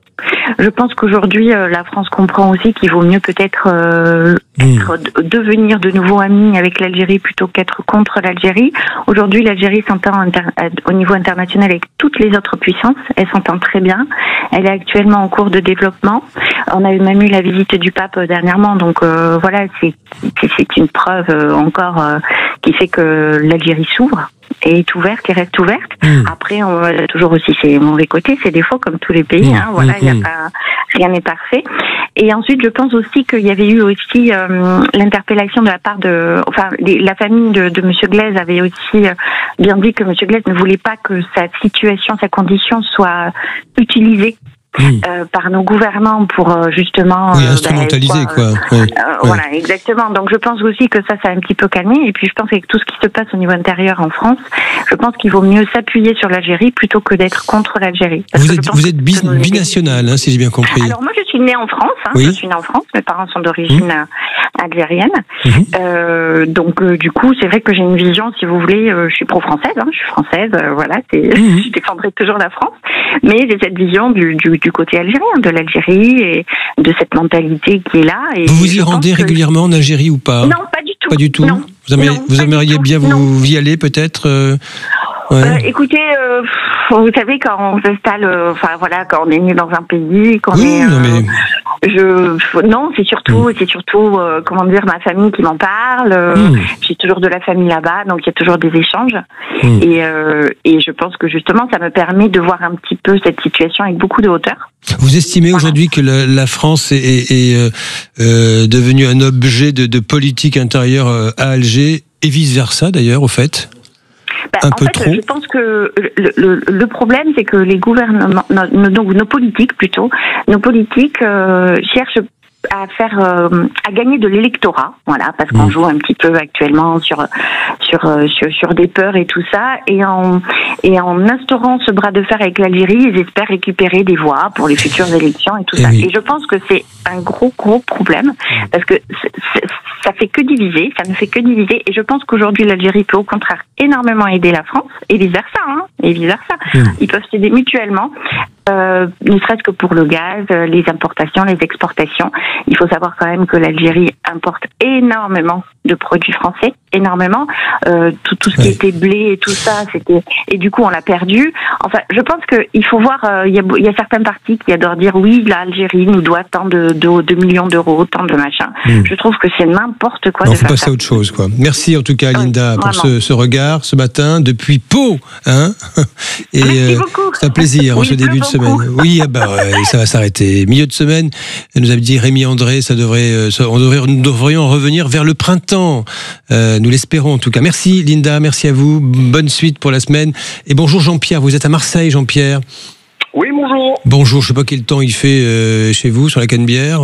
je pense qu'aujourd'hui, euh, la France comprend aussi qu'il vaut mieux peut-être euh, mmh. être, devenir de nouveau amis avec l'Algérie plutôt qu'être contre l'Algérie. Aujourd'hui, l'Algérie s'entend inter- au niveau international avec toutes les autres puissances. Elle s'entend très bien. Elle est actuellement en cours de développement. On a eu même eu la visite du pape dernièrement. Donc euh, voilà, c'est, c'est, c'est une preuve euh, encore euh, qui fait que l'Algérie s'ouvre et est ouverte et reste ouverte. Mmh. Après, on a toujours aussi ses mauvais côtés, c'est défauts comme tous les pays. Mmh. Hein, voilà, il mmh. y a pas, rien n'est parfait. Et ensuite, je pense aussi qu'il y avait eu aussi euh, l'interpellation de la part de, enfin, les, la famille de, de Monsieur Glaise avait aussi euh, bien dit que Monsieur Glaise ne voulait pas que sa situation, sa condition soit utilisée. Mmh. Euh, par nos gouvernants pour euh, justement oui, instrumentaliser euh, quoi. quoi. Ouais. Euh, ouais. Voilà, exactement. Donc je pense aussi que ça, ça a un petit peu calmé. Et puis je pense qu'avec tout ce qui se passe au niveau intérieur en France, je pense qu'il vaut mieux s'appuyer sur l'Algérie plutôt que d'être contre l'Algérie. Vous êtes, vous êtes bi- binational, hein, si j'ai bien compris. Alors moi, je suis née en France. Hein, oui. Je suis née en France. Mes parents sont d'origine mmh. algérienne. Mmh. Euh, donc euh, du coup, c'est vrai que j'ai une vision, si vous voulez, euh, je suis pro-française. Hein, je suis française. Euh, voilà, c'est, mmh. je défendrai toujours la France. Mais j'ai cette vision du, du, du côté algérien, de l'Algérie et de cette mentalité qui est là. Et vous vous y rendez que... régulièrement en Algérie ou pas? Non, pas du tout. Pas du tout. Non. Vous, aimeriez, non, vous aimeriez bien vous non. y aller peut-être euh... Ouais. Euh, écoutez, euh, vous savez, quand on s'installe, enfin euh, voilà, quand on est né dans un pays, qu'on oui, est, euh, non, mais... je, non, c'est surtout, mmh. c'est surtout, euh, comment dire, ma famille qui m'en parle. Mmh. J'ai toujours de la famille là-bas, donc il y a toujours des échanges. Mmh. Et, euh, et je pense que justement, ça me permet de voir un petit peu cette situation avec beaucoup de hauteur. Vous estimez voilà. aujourd'hui que la, la France est, est, est euh, euh, devenue un objet de, de politique intérieure à Alger et vice versa d'ailleurs, au fait? Bah, en fait, trop. je pense que le, le, le problème, c'est que les gouvernements, nos, donc nos politiques plutôt, nos politiques euh, cherchent à faire, euh, à gagner de l'électorat, voilà, parce qu'on mmh. joue un petit peu actuellement sur, sur, sur, sur des peurs et tout ça, et en, et en instaurant ce bras de fer avec l'Algérie, ils espèrent récupérer des voix pour les futures élections et tout et ça. Oui. Et je pense que c'est un gros, gros problème, parce que c'est, c'est, ça fait que diviser, ça ne fait que diviser, et je pense qu'aujourd'hui l'Algérie peut au contraire énormément aider la France, et vice versa, hein, et vice versa. Mmh. Ils peuvent s'aider mutuellement. Euh, ne serait-ce que pour le gaz, les importations, les exportations. Il faut savoir quand même que l'Algérie importe énormément de produits français, énormément. Euh, tout, tout ce qui ouais. était blé et tout ça, c'était et du coup on l'a perdu. Enfin, je pense qu'il faut voir. Il euh, y, y a certains partis qui adorent dire oui, l'Algérie nous doit tant de, de, de millions d'euros, tant de machin. Mmh. Je trouve que c'est n'importe quoi. Il faut passer à autre chose, quoi. Merci en tout cas, Linda, oui, pour ce, ce regard ce matin depuis Pau, hein. Et Merci euh, beaucoup. C'est un plaisir oui, en ce début de semaine. Oui, ah bah ouais, ça va s'arrêter. Milieu de semaine, nous avait dit Rémi André, ça devrait, ça, on devrait, nous devrions revenir vers le printemps. Euh, nous l'espérons en tout cas. Merci Linda, merci à vous. Bonne suite pour la semaine. Et bonjour Jean-Pierre, vous êtes à Marseille, Jean-Pierre. Oui, bonjour. Bonjour, je sais pas quel temps il fait euh, chez vous, sur la Canebière.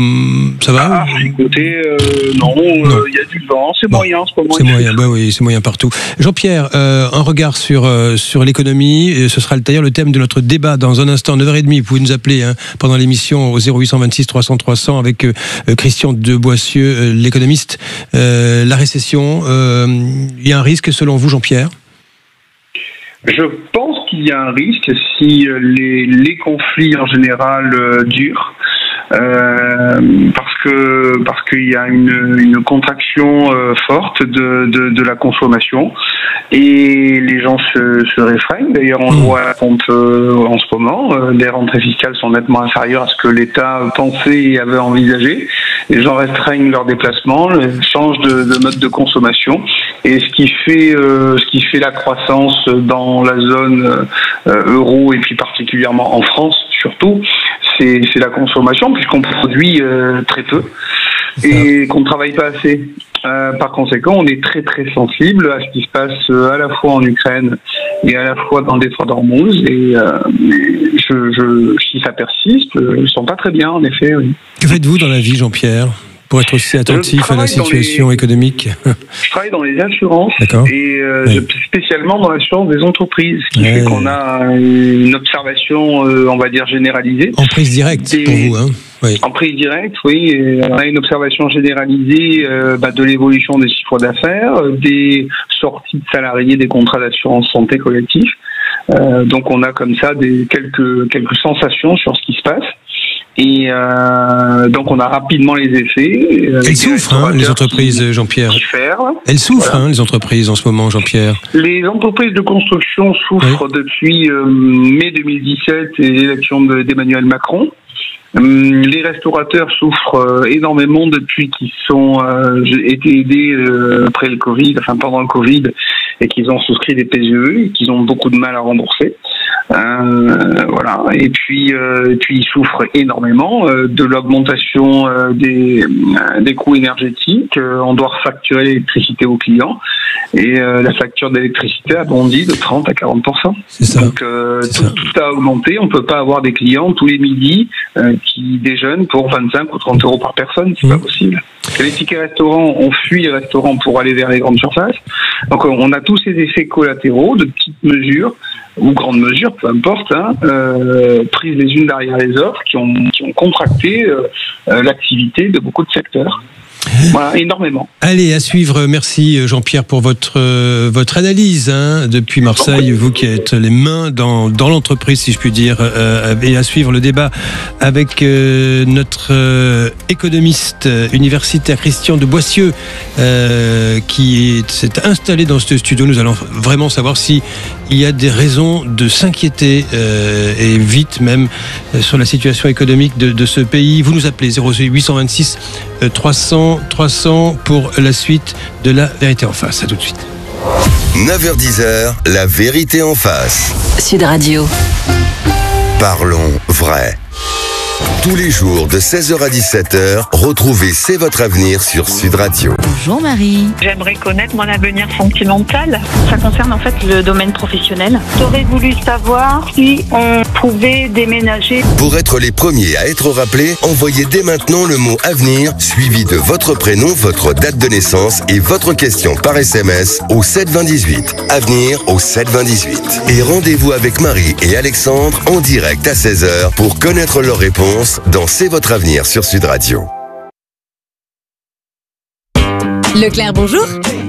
Ça va? Ah, écoutez, euh, non, il euh, y a du vent, c'est bon. moyen en ce moment. C'est moyen, bah oui, c'est moyen partout. Jean-Pierre, euh, un regard sur, euh, sur l'économie, ce sera d'ailleurs le thème de notre débat dans un instant, neuf heures trente, vous pouvez nous appeler hein, pendant l'émission au zéro huit deux six trois cents trois cents avec euh, Christian de Boissieu, euh, l'économiste. Euh, la récession, il euh, y a un risque selon vous, Jean-Pierre? Je pense qu'il y a un risque si les, les conflits en général euh, durent, euh, parce que parce qu'il y a une, une contraction euh, forte de, de, de la consommation et les gens se, se réfrènent. D'ailleurs, on le voit compte euh, en ce moment, euh, les rentrées fiscales sont nettement inférieures à ce que l'État pensait et avait envisagé. Les gens restreignent leurs déplacements, changent de, de mode de consommation, et ce qui fait euh, ce qui fait la croissance dans la zone euh, euro et puis particulièrement en France surtout, c'est, c'est la consommation puisqu'on produit euh, très peu et qu'on ne travaille pas assez. Euh, par conséquent, on est très très sensible à ce qui se passe euh, à la fois en Ukraine et à la fois dans le détroit d'Ormuz. Et, euh, et je, je, si ça persiste, euh, ils ne sont pas très bien, en effet. Oui. Que faites-vous dans la vie, Jean-Pierre, pour être aussi attentif à la situation les... économique? Je travaille dans les assurances. D'accord. Et euh, oui. spécialement dans l'assurance des entreprises, ce qui ouais. fait qu'on a une observation, euh, on va dire, généralisée. En prise directe, des... pour vous, hein? Oui. En prise directe, oui. Et on a une observation généralisée euh, bah, de l'évolution des chiffres d'affaires, des sorties de salariés des contrats d'assurance santé collectif. Euh, donc on a comme ça des quelques quelques sensations sur ce qui se passe. Et euh, donc on a rapidement les effets. Elles souffrent, hein, les entreprises, Jean-Pierre. Elles souffrent, voilà. hein, les entreprises en ce moment, Jean-Pierre. Les entreprises de construction souffrent oui. depuis euh, mai deux mille dix-sept et l'élection de, d'Emmanuel Macron. Les restaurateurs souffrent énormément depuis qu'ils sont euh, été aidés euh, après le Covid, enfin pendant le Covid, et qu'ils ont souscrit des P G E et qu'ils ont beaucoup de mal à rembourser. Euh, voilà. Et puis, euh, et puis ils souffrent énormément euh, de l'augmentation euh, des euh, des coûts énergétiques. Euh, on doit refacturer l'électricité aux clients et euh, la facture d'électricité a bondi de trente à quarante pour cent. C'est ça. Donc euh, tout, tout a augmenté. On peut pas avoir des clients tous les midis euh, qui déjeunent pour vingt-cinq ou trente euros par personne. C'est mmh. pas possible. Les tickets restaurants, on fuit les restaurants pour aller vers les grandes surfaces. Donc on a tous ces effets collatéraux de petites mesures ou grandes mesures, peu importe, hein, euh, prises les unes derrière les autres, qui ont, qui ont contracté euh, euh, l'activité de beaucoup de secteurs. Voilà, énormément. Allez, à suivre. Merci Jean-Pierre pour votre euh, votre analyse hein, depuis Marseille. Vous qui êtes les mains dans dans l'entreprise, si je puis dire, euh, et à suivre le débat avec euh, notre euh, économiste universitaire Christian de Boissieu, euh, qui s'est installé dans ce studio. Nous allons vraiment savoir si il y a des raisons de s'inquiéter euh, et vite même euh, sur la situation économique de, de ce pays. Vous nous appelez zéro huit cent vingt-six trois cents trois cents pour la suite de La Vérité en face. À tout de suite. neuf heures dix, La Vérité en face. Sud Radio. Parlons vrai. Tous les jours de seize heures à dix-sept heures, retrouvez C'est votre avenir sur Sud Radio. Bonjour Marie. J'aimerais connaître mon avenir sentimental. Ça concerne en fait le domaine professionnel. J'aurais voulu savoir si on pouvait déménager. Pour être les premiers à être rappelés, envoyez dès maintenant le mot avenir suivi de votre prénom, votre date de naissance et votre question par S M S au sept vingt dix-huit. Avenir au sept vingt dix-huit. Et rendez-vous avec Marie et Alexandre en direct à seize heures pour connaître leurs réponses dans C'est votre avenir sur Sud Radio. Leclerc, bonjour.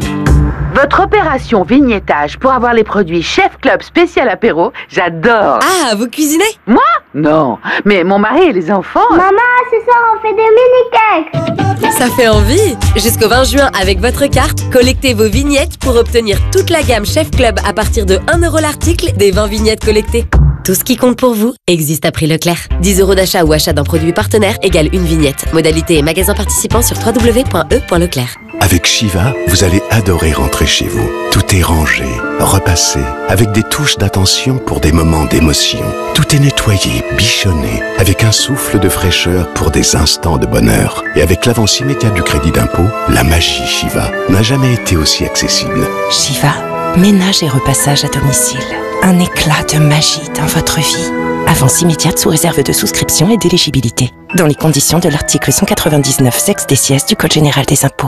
Votre opération vignettage pour avoir les produits Chef Club spécial apéro, j'adore. Ah, vous cuisinez? Moi? Non, mais mon mari et les enfants... Maman, ce soir on fait des mini-cakes. Ça fait envie. Jusqu'au vingt juin, avec votre carte, collectez vos vignettes pour obtenir toute la gamme Chef Club à partir de un euro l'article des vingt vignettes collectées. Tout ce qui compte pour vous existe à prix Leclerc. dix euros d'achat ou achat d'un produit partenaire égale une vignette. Modalité et magasin participant sur w w w point e point leclerc. Avec Shiva, vous allez adorer rentrer chez vous. Tout est rangé, repassé, avec des touches d'attention pour des moments d'émotion. Tout est nettoyé, bichonné, avec un souffle de fraîcheur pour des instants de bonheur. Et avec l'avance immédiate du crédit d'impôt, la magie Shiva n'a jamais été aussi accessible. Shiva, ménage et repassage à domicile. Un éclat de magie dans votre vie. Avance immédiate sous réserve de souscription et d'éligibilité. Dans les conditions de l'article cent quatre-vingt-dix-neuf sexe des sièges du Code général des impôts.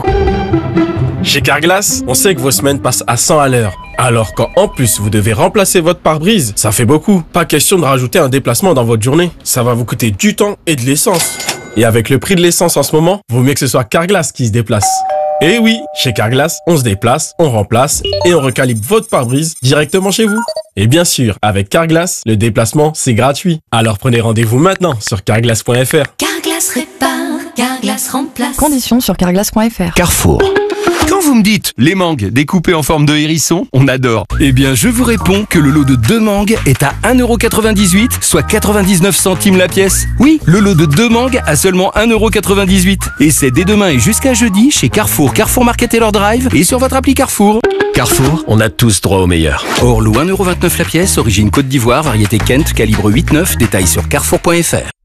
Chez Carglass, on sait que vos semaines passent à cent à l'heure. Alors quand en plus vous devez remplacer votre pare-brise, ça fait beaucoup. Pas question de rajouter un déplacement dans votre journée. Ça va vous coûter du temps et de l'essence. Et avec le prix de l'essence en ce moment, vaut mieux que ce soit Carglass qui se déplace. Et oui, chez Carglass, on se déplace, on remplace et on recalibre votre pare-brise directement chez vous. Et bien sûr, avec Carglass, le déplacement, c'est gratuit. Alors prenez rendez-vous maintenant sur carglass point f r. Carglass répare, Carglass remplace. Conditions sur carglass point f r. Carrefour. Quand vous me dites les mangues découpées en forme de hérisson, on adore. Eh bien, je vous réponds que le lot de deux mangues est à un euro quatre-vingt-dix-huit, soit quatre-vingt-dix-neuf centimes la pièce. Oui, le lot de deux mangues à seulement un euro quatre-vingt-dix-huit. Et c'est dès demain et jusqu'à jeudi chez Carrefour, Carrefour Market et leur Drive et sur votre appli Carrefour. Carrefour, on a tous droit au meilleur. Orlou, un euro vingt-neuf la pièce, origine Côte d'Ivoire, variété Kent, calibre huit neuf, détail sur carrefour point f r.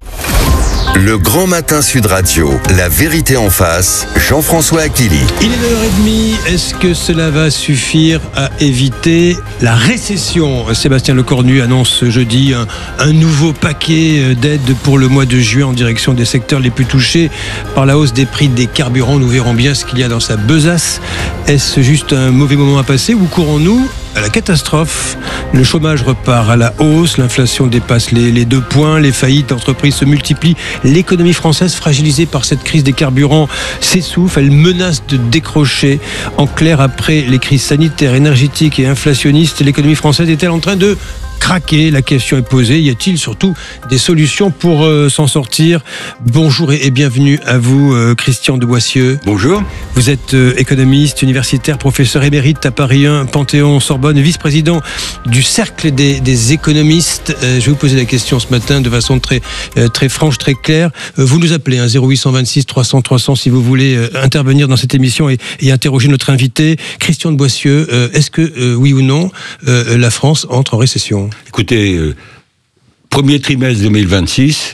Le Grand Matin Sud Radio, La Vérité en face, Jean-François Aquili. Il est neuf heures trente, est-ce que cela va suffire à éviter la récession? Sébastien Lecornu annonce ce jeudi un, un nouveau paquet d'aides pour le mois de juin en direction des secteurs les plus touchés par la hausse des prix des carburants. Nous verrons bien ce qu'il y a dans sa besace. Est-ce juste un mauvais moment à passer ou courons-nous à la catastrophe? Le chômage repart à la hausse, l'inflation dépasse les, les deux points, les faillites d'entreprises se multiplient, l'économie française fragilisée par cette crise des carburants s'essouffle, elle menace de décrocher. En clair, après les crises sanitaires, énergétiques et inflationnistes, l'économie française est-elle en train de craqué. La question est posée. Y a-t-il surtout des solutions pour euh, s'en sortir? Bonjour et, et bienvenue à vous, euh, Christian de Boissieu. Bonjour. Vous êtes euh, économiste, universitaire, professeur émérite à Paris un, Panthéon-Sorbonne, vice-président du Cercle des, des économistes. Euh, je vais vous poser la question ce matin de façon très, euh, très franche, très claire. Euh, vous nous appelez, hein, zéro huit cent vingt-six trois cents trois cents, si vous voulez euh, intervenir dans cette émission et, et interroger notre invité. Christian de Boissieu, euh, est-ce que, euh, oui ou non, euh, la France entre en récession? Écoutez, euh, premier trimestre deux mille vingt-six,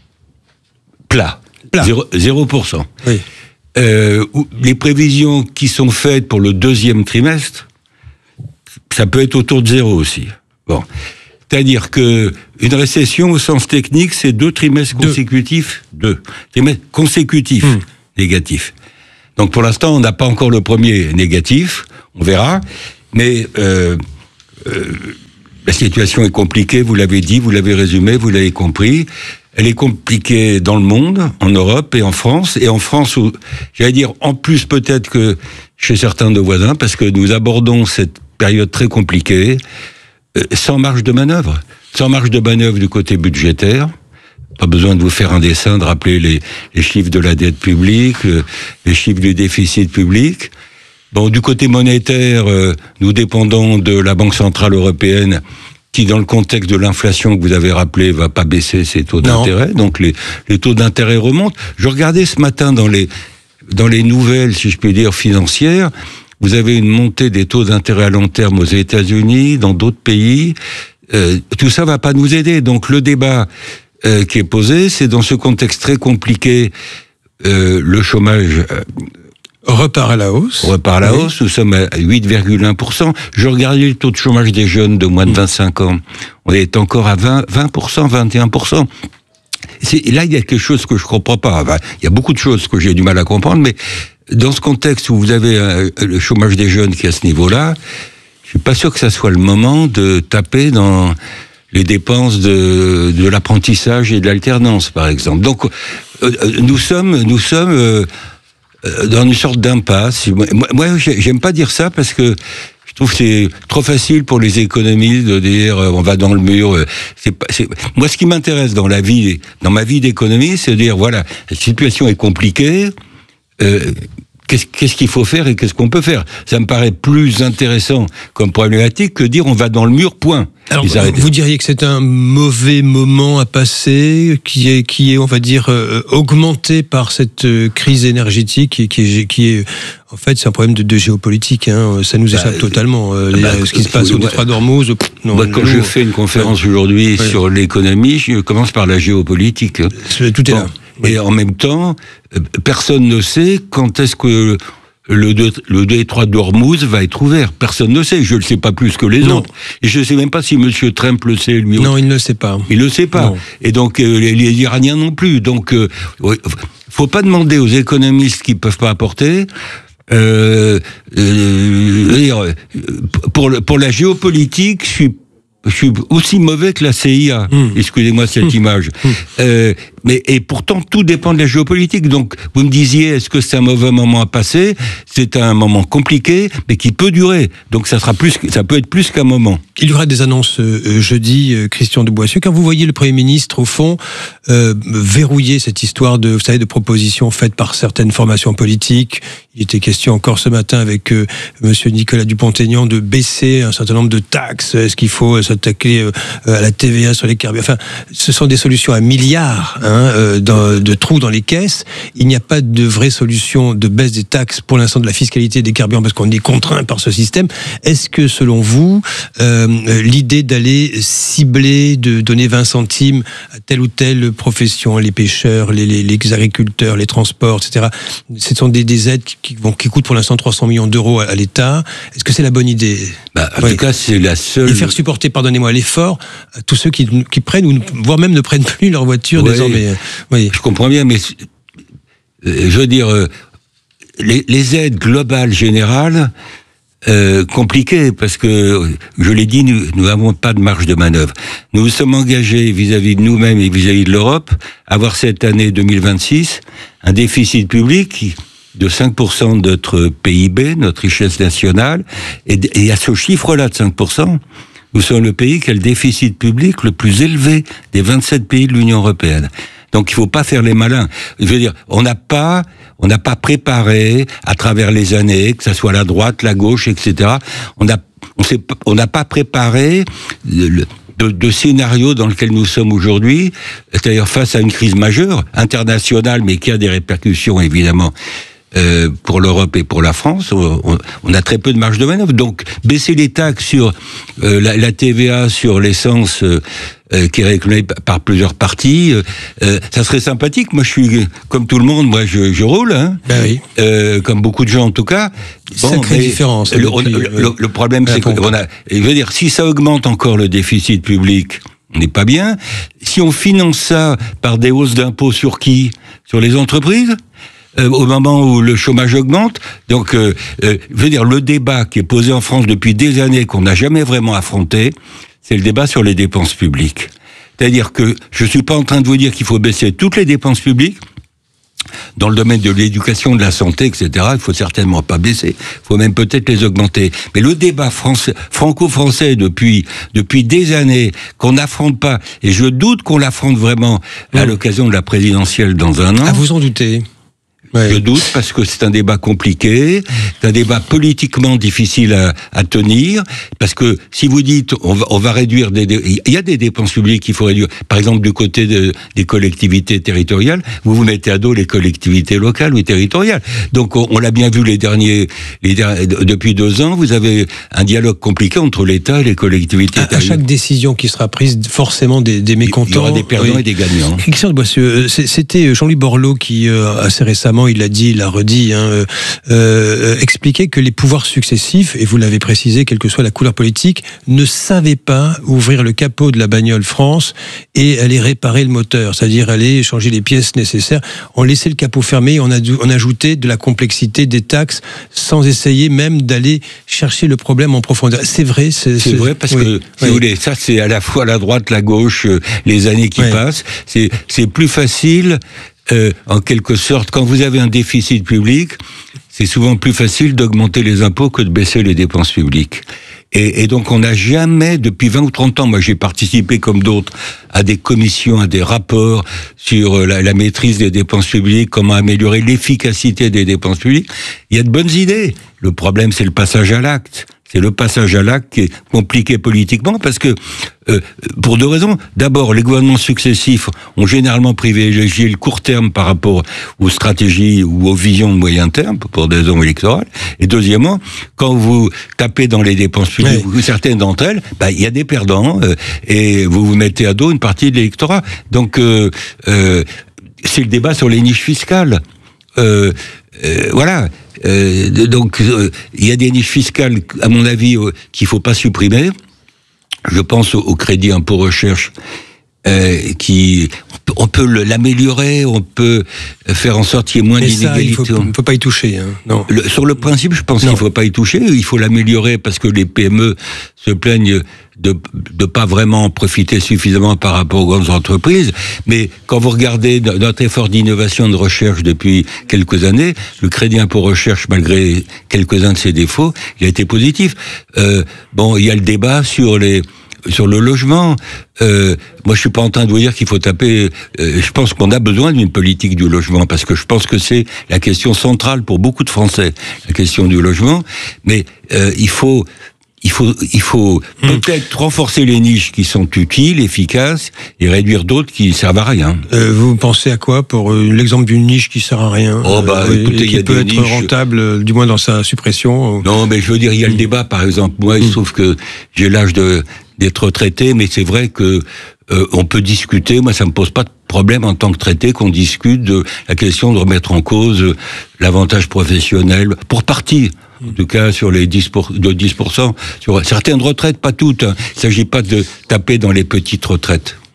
plat, plat. zéro pour cent. Oui. Euh, les prévisions qui sont faites pour le deuxième trimestre, ça peut être autour de zéro aussi. Bon. C'est-à-dire que une récession au sens technique, c'est deux trimestres consécutifs, deux, deux trimestres consécutifs mmh. négatifs. Donc pour l'instant, on n'a pas encore le premier négatif, on verra, mais euh, euh, la situation est compliquée, vous l'avez dit, vous l'avez résumé, vous l'avez compris. Elle est compliquée dans le monde, en Europe et en France, et en France, où, j'allais dire, en plus peut-être que chez certains de nos voisins, parce que nous abordons cette période très compliquée, euh, sans marge de manœuvre. Sans marge de manœuvre du côté budgétaire. Pas besoin de vous faire un dessin, de rappeler les, les chiffres de la dette publique, le, les chiffres du déficit public. Bon, du côté monétaire, euh, nous dépendons de la Banque Centrale Européenne, qui, dans le contexte de l'inflation que vous avez rappelé, va pas baisser ses taux d'intérêt. Donc les, les taux d'intérêt remontent. Je regardais ce matin dans les, dans les nouvelles, si je puis dire, financières, vous avez une montée des taux d'intérêt à long terme aux États-Unis, dans d'autres pays. Euh, tout ça va pas nous aider. Donc le débat Euh, qui est posé, c'est dans ce contexte très compliqué, euh, le chômage euh, repart à la hausse. Repart à la oui. hausse. Nous sommes à huit virgule un pour cent. Je regardais le taux de chômage des jeunes de moins de vingt-cinq ans. On est encore à vingt, vingt pour cent, vingt et un pour cent. C'est, là, il y a quelque chose que je comprends pas. Enfin, il y a beaucoup de choses que j'ai du mal à comprendre, mais dans ce contexte où vous avez euh, le chômage des jeunes qui est à ce niveau-là, je suis pas sûr que ça soit le moment de taper dans les dépenses de, de l'apprentissage et de l'alternance, par exemple. Donc, euh, nous sommes, nous sommes euh, dans une sorte d'impasse. Moi, moi, j'aime pas dire ça parce que je trouve que c'est trop facile pour les économistes de dire euh, on va dans le mur. Euh, c'est pas, c'est... Moi, ce qui m'intéresse dans la vie, dans ma vie d'économiste, c'est de dire voilà, la situation est compliquée. Euh, Qu'est-ce, qu'est-ce qu'il faut faire et qu'est-ce qu'on peut faire? Ça me paraît plus intéressant comme problématique que dire on va dans le mur, point. Alors, vous diriez que c'est un mauvais moment à passer, qui est, qui est, on va dire, euh, augmenté par cette euh, crise énergétique, qui, qui, est, qui est, en fait, c'est un problème de, de géopolitique. Hein, ça nous échappe bah, totalement. Euh, bah, les, ce qui se passe au détroit d'Ormuz. Non, bah, quand nous, je fais une conférence ouais. aujourd'hui ouais. sur l'économie, je commence par la géopolitique. Tout est bon. là. Et en même temps, personne ne sait quand est-ce que le, le détroit d'Ormuz va être ouvert. Personne ne sait. Je ne le sais pas plus que les non. autres. Et je ne sais même pas si M. Trump le sait, lui. Non, il ne le sait pas. Il ne le sait pas. Non. Et donc, euh, les, les Iraniens non plus. Donc, il euh, ne faut pas demander aux économistes qui ne peuvent pas apporter. Euh, euh, pour, pour la géopolitique, je suis Je suis aussi mauvais que la C I A. Mmh. Excusez-moi cette mmh. image. Mmh. Euh, mais et pourtant tout dépend de la géopolitique. Donc vous me disiez est-ce que c'est un mauvais moment à passer? C'est un moment compliqué, mais qui peut durer. Donc ça sera plus, ça peut être plus qu'un moment. Il y aura des annonces euh, jeudi, euh, Christian de Boissieu. Quand vous voyez le Premier ministre au fond euh, verrouiller cette histoire de, vous savez, de propositions faites par certaines formations politiques. Il était question encore ce matin avec euh, Monsieur Nicolas Dupont-Aignan de baisser un certain nombre de taxes. Est-ce qu'il faut s'attaquer euh, à la T V A sur les carburants? Enfin, ce sont des solutions à milliards hein, euh, dans, de trous dans les caisses. Il n'y a pas de vraie solution de baisse des taxes pour l'instant de la fiscalité des carburants parce qu'on est contraint par ce système. Est-ce que selon vous, euh, l'idée d'aller cibler, de donner vingt centimes à telle ou telle profession, les pêcheurs, les, les, les agriculteurs, les transports, et cetera, ce sont des, des aides qui Qui, bon, qui coûte pour l'instant trois cents millions d'euros à, à l'État. Est-ce que c'est la bonne idée? Bah, en ouais. tout cas, c'est la seule... Et faire supporter, pardonnez-moi, l'effort à tous ceux qui, qui prennent, ou voire même ne prennent plus leur voiture ouais. désormais. Oui. Je comprends bien, mais je veux dire, les, les aides globales, générales, euh, compliquées, parce que, je l'ai dit, nous n'avons pas de marge de manœuvre. Nous nous sommes engagés vis-à-vis de nous-mêmes et vis-à-vis de l'Europe, à avoir cette année deux mille vingt-six un déficit public qui... de cinq pour cent de notre P I B, notre richesse nationale, et, et à ce chiffre-là de cinq pour cent, nous sommes le pays qui a le déficit public le plus élevé des vingt-sept pays de l'Union européenne. Donc il faut pas faire les malins. Je veux dire, on n'a pas, on n'a pas préparé à travers les années, que ça soit la droite, la gauche, et cetera. On a, on s'est, on n'a pas préparé le, le De, de scénario dans lequel nous sommes aujourd'hui, c'est-à-dire face à une crise majeure, internationale, mais qui a des répercussions évidemment euh, pour l'Europe et pour la France. On, on a très peu de marge de manœuvre. Donc baisser les taxes sur euh, la, la T V A sur l'essence euh, euh, qui est réclamée par plusieurs partis, euh, euh, ça serait sympathique. Moi, je suis comme tout le monde. Moi, je, je roule, hein, ben oui. euh, comme beaucoup de gens en tout cas. Bon, sacrée différence. Le, depuis, le, le, le problème, c'est pompe. qu'on a. Je veux dire, si ça augmente encore le déficit public, on n'est pas bien. Si on finance ça par des hausses d'impôts sur qui ? Sur les entreprises ? Euh, au moment où le chômage augmente. Donc, euh, euh, je veux dire, le débat qui est posé en France depuis des années, qu'on n'a jamais vraiment affronté, c'est le débat sur les dépenses publiques. C'est-à-dire que je suis pas en train de vous dire qu'il faut baisser toutes les dépenses publiques. Dans le domaine de l'éducation, de la santé, et cetera, il faut certainement pas baisser. Il faut même peut-être les augmenter. Mais le débat français, franco-français depuis depuis des années, qu'on n'affronte pas, et je doute qu'on l'affronte vraiment à l'occasion de la présidentielle dans un an. Ah, vous en doutez ? Ouais. Je doute parce que c'est un débat compliqué, c'est un débat politiquement difficile à, à tenir, parce que si vous dites on va, on va réduire des, des, il y a des dépenses publiques qu'il faut réduire, par exemple du côté de, des collectivités territoriales, vous vous mettez à dos les collectivités locales ou territoriales. Donc on, on l'a bien vu les derniers, les derniers, depuis deux ans, vous avez un dialogue compliqué entre l'État et les collectivités. À, à chaque décision qui sera prise, forcément des, des mécontents. Il y aura des perdants oui. et des gagnants. Christian de Boissieu, c'était Jean-Louis Borloo qui assez récemment, il l'a dit, il l'a redit, hein, euh, euh, expliquait que les pouvoirs successifs, et vous l'avez précisé, quelle que soit la couleur politique, ne savaient pas ouvrir le capot de la bagnole France et aller réparer le moteur, c'est-à-dire aller changer les pièces nécessaires. On laissait le capot fermé, on, a, on ajoutait de la complexité, des taxes, sans essayer même d'aller chercher le problème en profondeur. C'est vrai, c'est, c'est, c'est vrai parce oui, que, si oui. vous voulez, ça c'est à la fois la droite, la gauche, les années qui oui. passent. C'est, c'est plus facile. Euh, en quelque sorte, quand vous avez un déficit public, c'est souvent plus facile d'augmenter les impôts que de baisser les dépenses publiques. Et, et donc on n'a jamais, depuis vingt ou trente ans, moi j'ai participé comme d'autres à des commissions, à des rapports sur la, la maîtrise des dépenses publiques, comment améliorer l'efficacité des dépenses publiques. Il y a de bonnes idées. Le problème, c'est le passage à l'acte. C'est le passage à l'acte qui est compliqué politiquement parce que, euh, pour deux raisons. D'abord, les gouvernements successifs ont généralement privilégié le court terme par rapport aux stratégies ou aux visions de moyen terme pour des raisons électorales. Et deuxièmement, quand vous tapez dans les dépenses publiques, oui. certaines d'entre elles, bah, il y a des perdants euh, et vous vous mettez à dos une partie de l'électorat. Donc, euh, euh, c'est le débat sur les niches fiscales. Euh, euh, voilà. Euh, donc, euh, il y a des niches fiscales, à mon avis, euh, qu'il faut pas supprimer. Je pense au, au crédit impôt recherche, euh, qui on peut l'améliorer, on peut faire en sorte qu'il y ait moins d'inégalités. On ne peut pas y toucher. Hein. Non. Le, sur le principe, je pense non. qu'il ne faut pas y toucher. Il faut l'améliorer parce que les P M E se plaignent de ne pas vraiment profiter suffisamment par rapport aux grandes entreprises. Mais quand vous regardez notre effort d'innovation et de recherche depuis quelques années, le crédit impôt recherche, malgré quelques-uns de ses défauts, il a été positif. Euh, bon, il y a le débat sur les sur le logement. Euh, moi, je suis pas en train de vous dire qu'il faut taper. Euh, je pense qu'on a besoin d'une politique du logement parce que je pense que c'est la question centrale pour beaucoup de Français, la question du logement. Mais euh, il faut. Il faut, il faut mmh. peut-être renforcer les niches qui sont utiles, efficaces, et réduire d'autres qui servent à rien. Euh, vous pensez à quoi pour euh, l'exemple d'une niche qui sert à rien Oh bah, euh, écoutez, il y a peut des être niches... rentable, euh, du moins dans sa suppression. Non, mais je veux dire, il y a mmh. le débat, par exemple. Moi, mmh. il se trouve que j'ai l'âge de d'être retraité, mais c'est vrai que euh, on peut discuter. Moi, ça me pose pas de problème en tant que traité qu'on discute de la question de remettre en cause l'avantage professionnel pour partie. En tout cas, sur les dix pour, de dix pour cent, sur certaines retraites, pas toutes. Hein. Il ne s'agit pas de taper dans les petites retraites.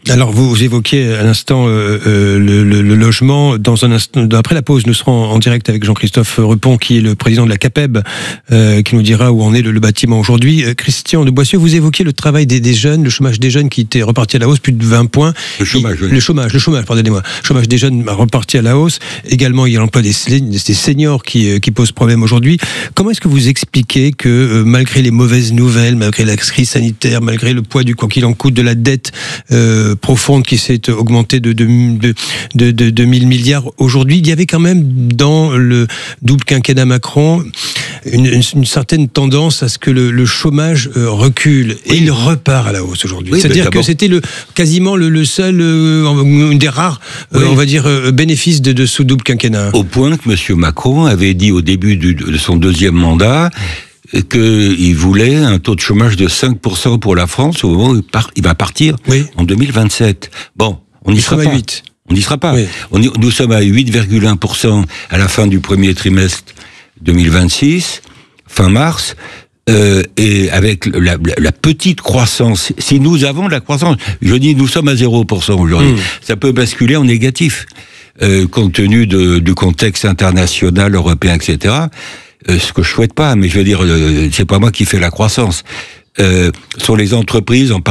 Alors vous, vous évoquiez à l'instant euh, euh, le, le, le logement. Dans un instant, après la pause, nous serons en direct avec Jean-Christophe Repon, qui est le président de la CAPEB, euh, qui nous dira où en est le, le bâtiment aujourd'hui. Euh, Christian de Boissieu, vous évoquiez le travail des, des jeunes, le chômage des jeunes qui était reparti à la hausse, plus de vingt points. Le chômage, il, oui. Le chômage, le chômage, pardonnez-moi. Le chômage des jeunes a reparti à la hausse. Également, il y a l'emploi des, des seniors qui, qui pose problème aujourd'hui. Comment est-ce que vous expliquez que euh, malgré les mauvaises nouvelles, malgré la crise sanitaire, malgré le poids du quoi qu'il en coûte, de la dette euh, profonde qui s'est augmentée de, de, de, de, de, de mille milliards aujourd'hui, il y avait quand même dans le double quinquennat Macron une, une, une certaine tendance à ce que le, le chômage euh, recule, et oui. il repart à la hausse aujourd'hui. Oui, c'est-à-dire que c'était le, quasiment le, le seul, euh, une des rares, euh, oui. on va dire, euh, bénéfices de, de ce double quinquennat. Au point que M. Macron avait dit au début du, de son deuxième mandat qu'il voulait un taux de chômage de cinq pour cent pour la France au moment où il, part, il va partir oui. en deux mille vingt-sept. Bon, on n'y sera pas. huit. On n'y sera pas. Oui. On y, nous sommes à huit virgule un pour cent à la fin du premier trimestre deux mille vingt-six, fin mars, euh, et avec la, la, la petite croissance. Si nous avons la croissance, je dis nous sommes à zéro pour cent aujourd'hui, mmh. ça peut basculer en négatif, euh, compte tenu de, du contexte international, européen, et cetera. Euh, ce que je souhaite pas, mais je veux dire, euh, c'est pas moi qui fais la croissance. Euh, sont les entreprises en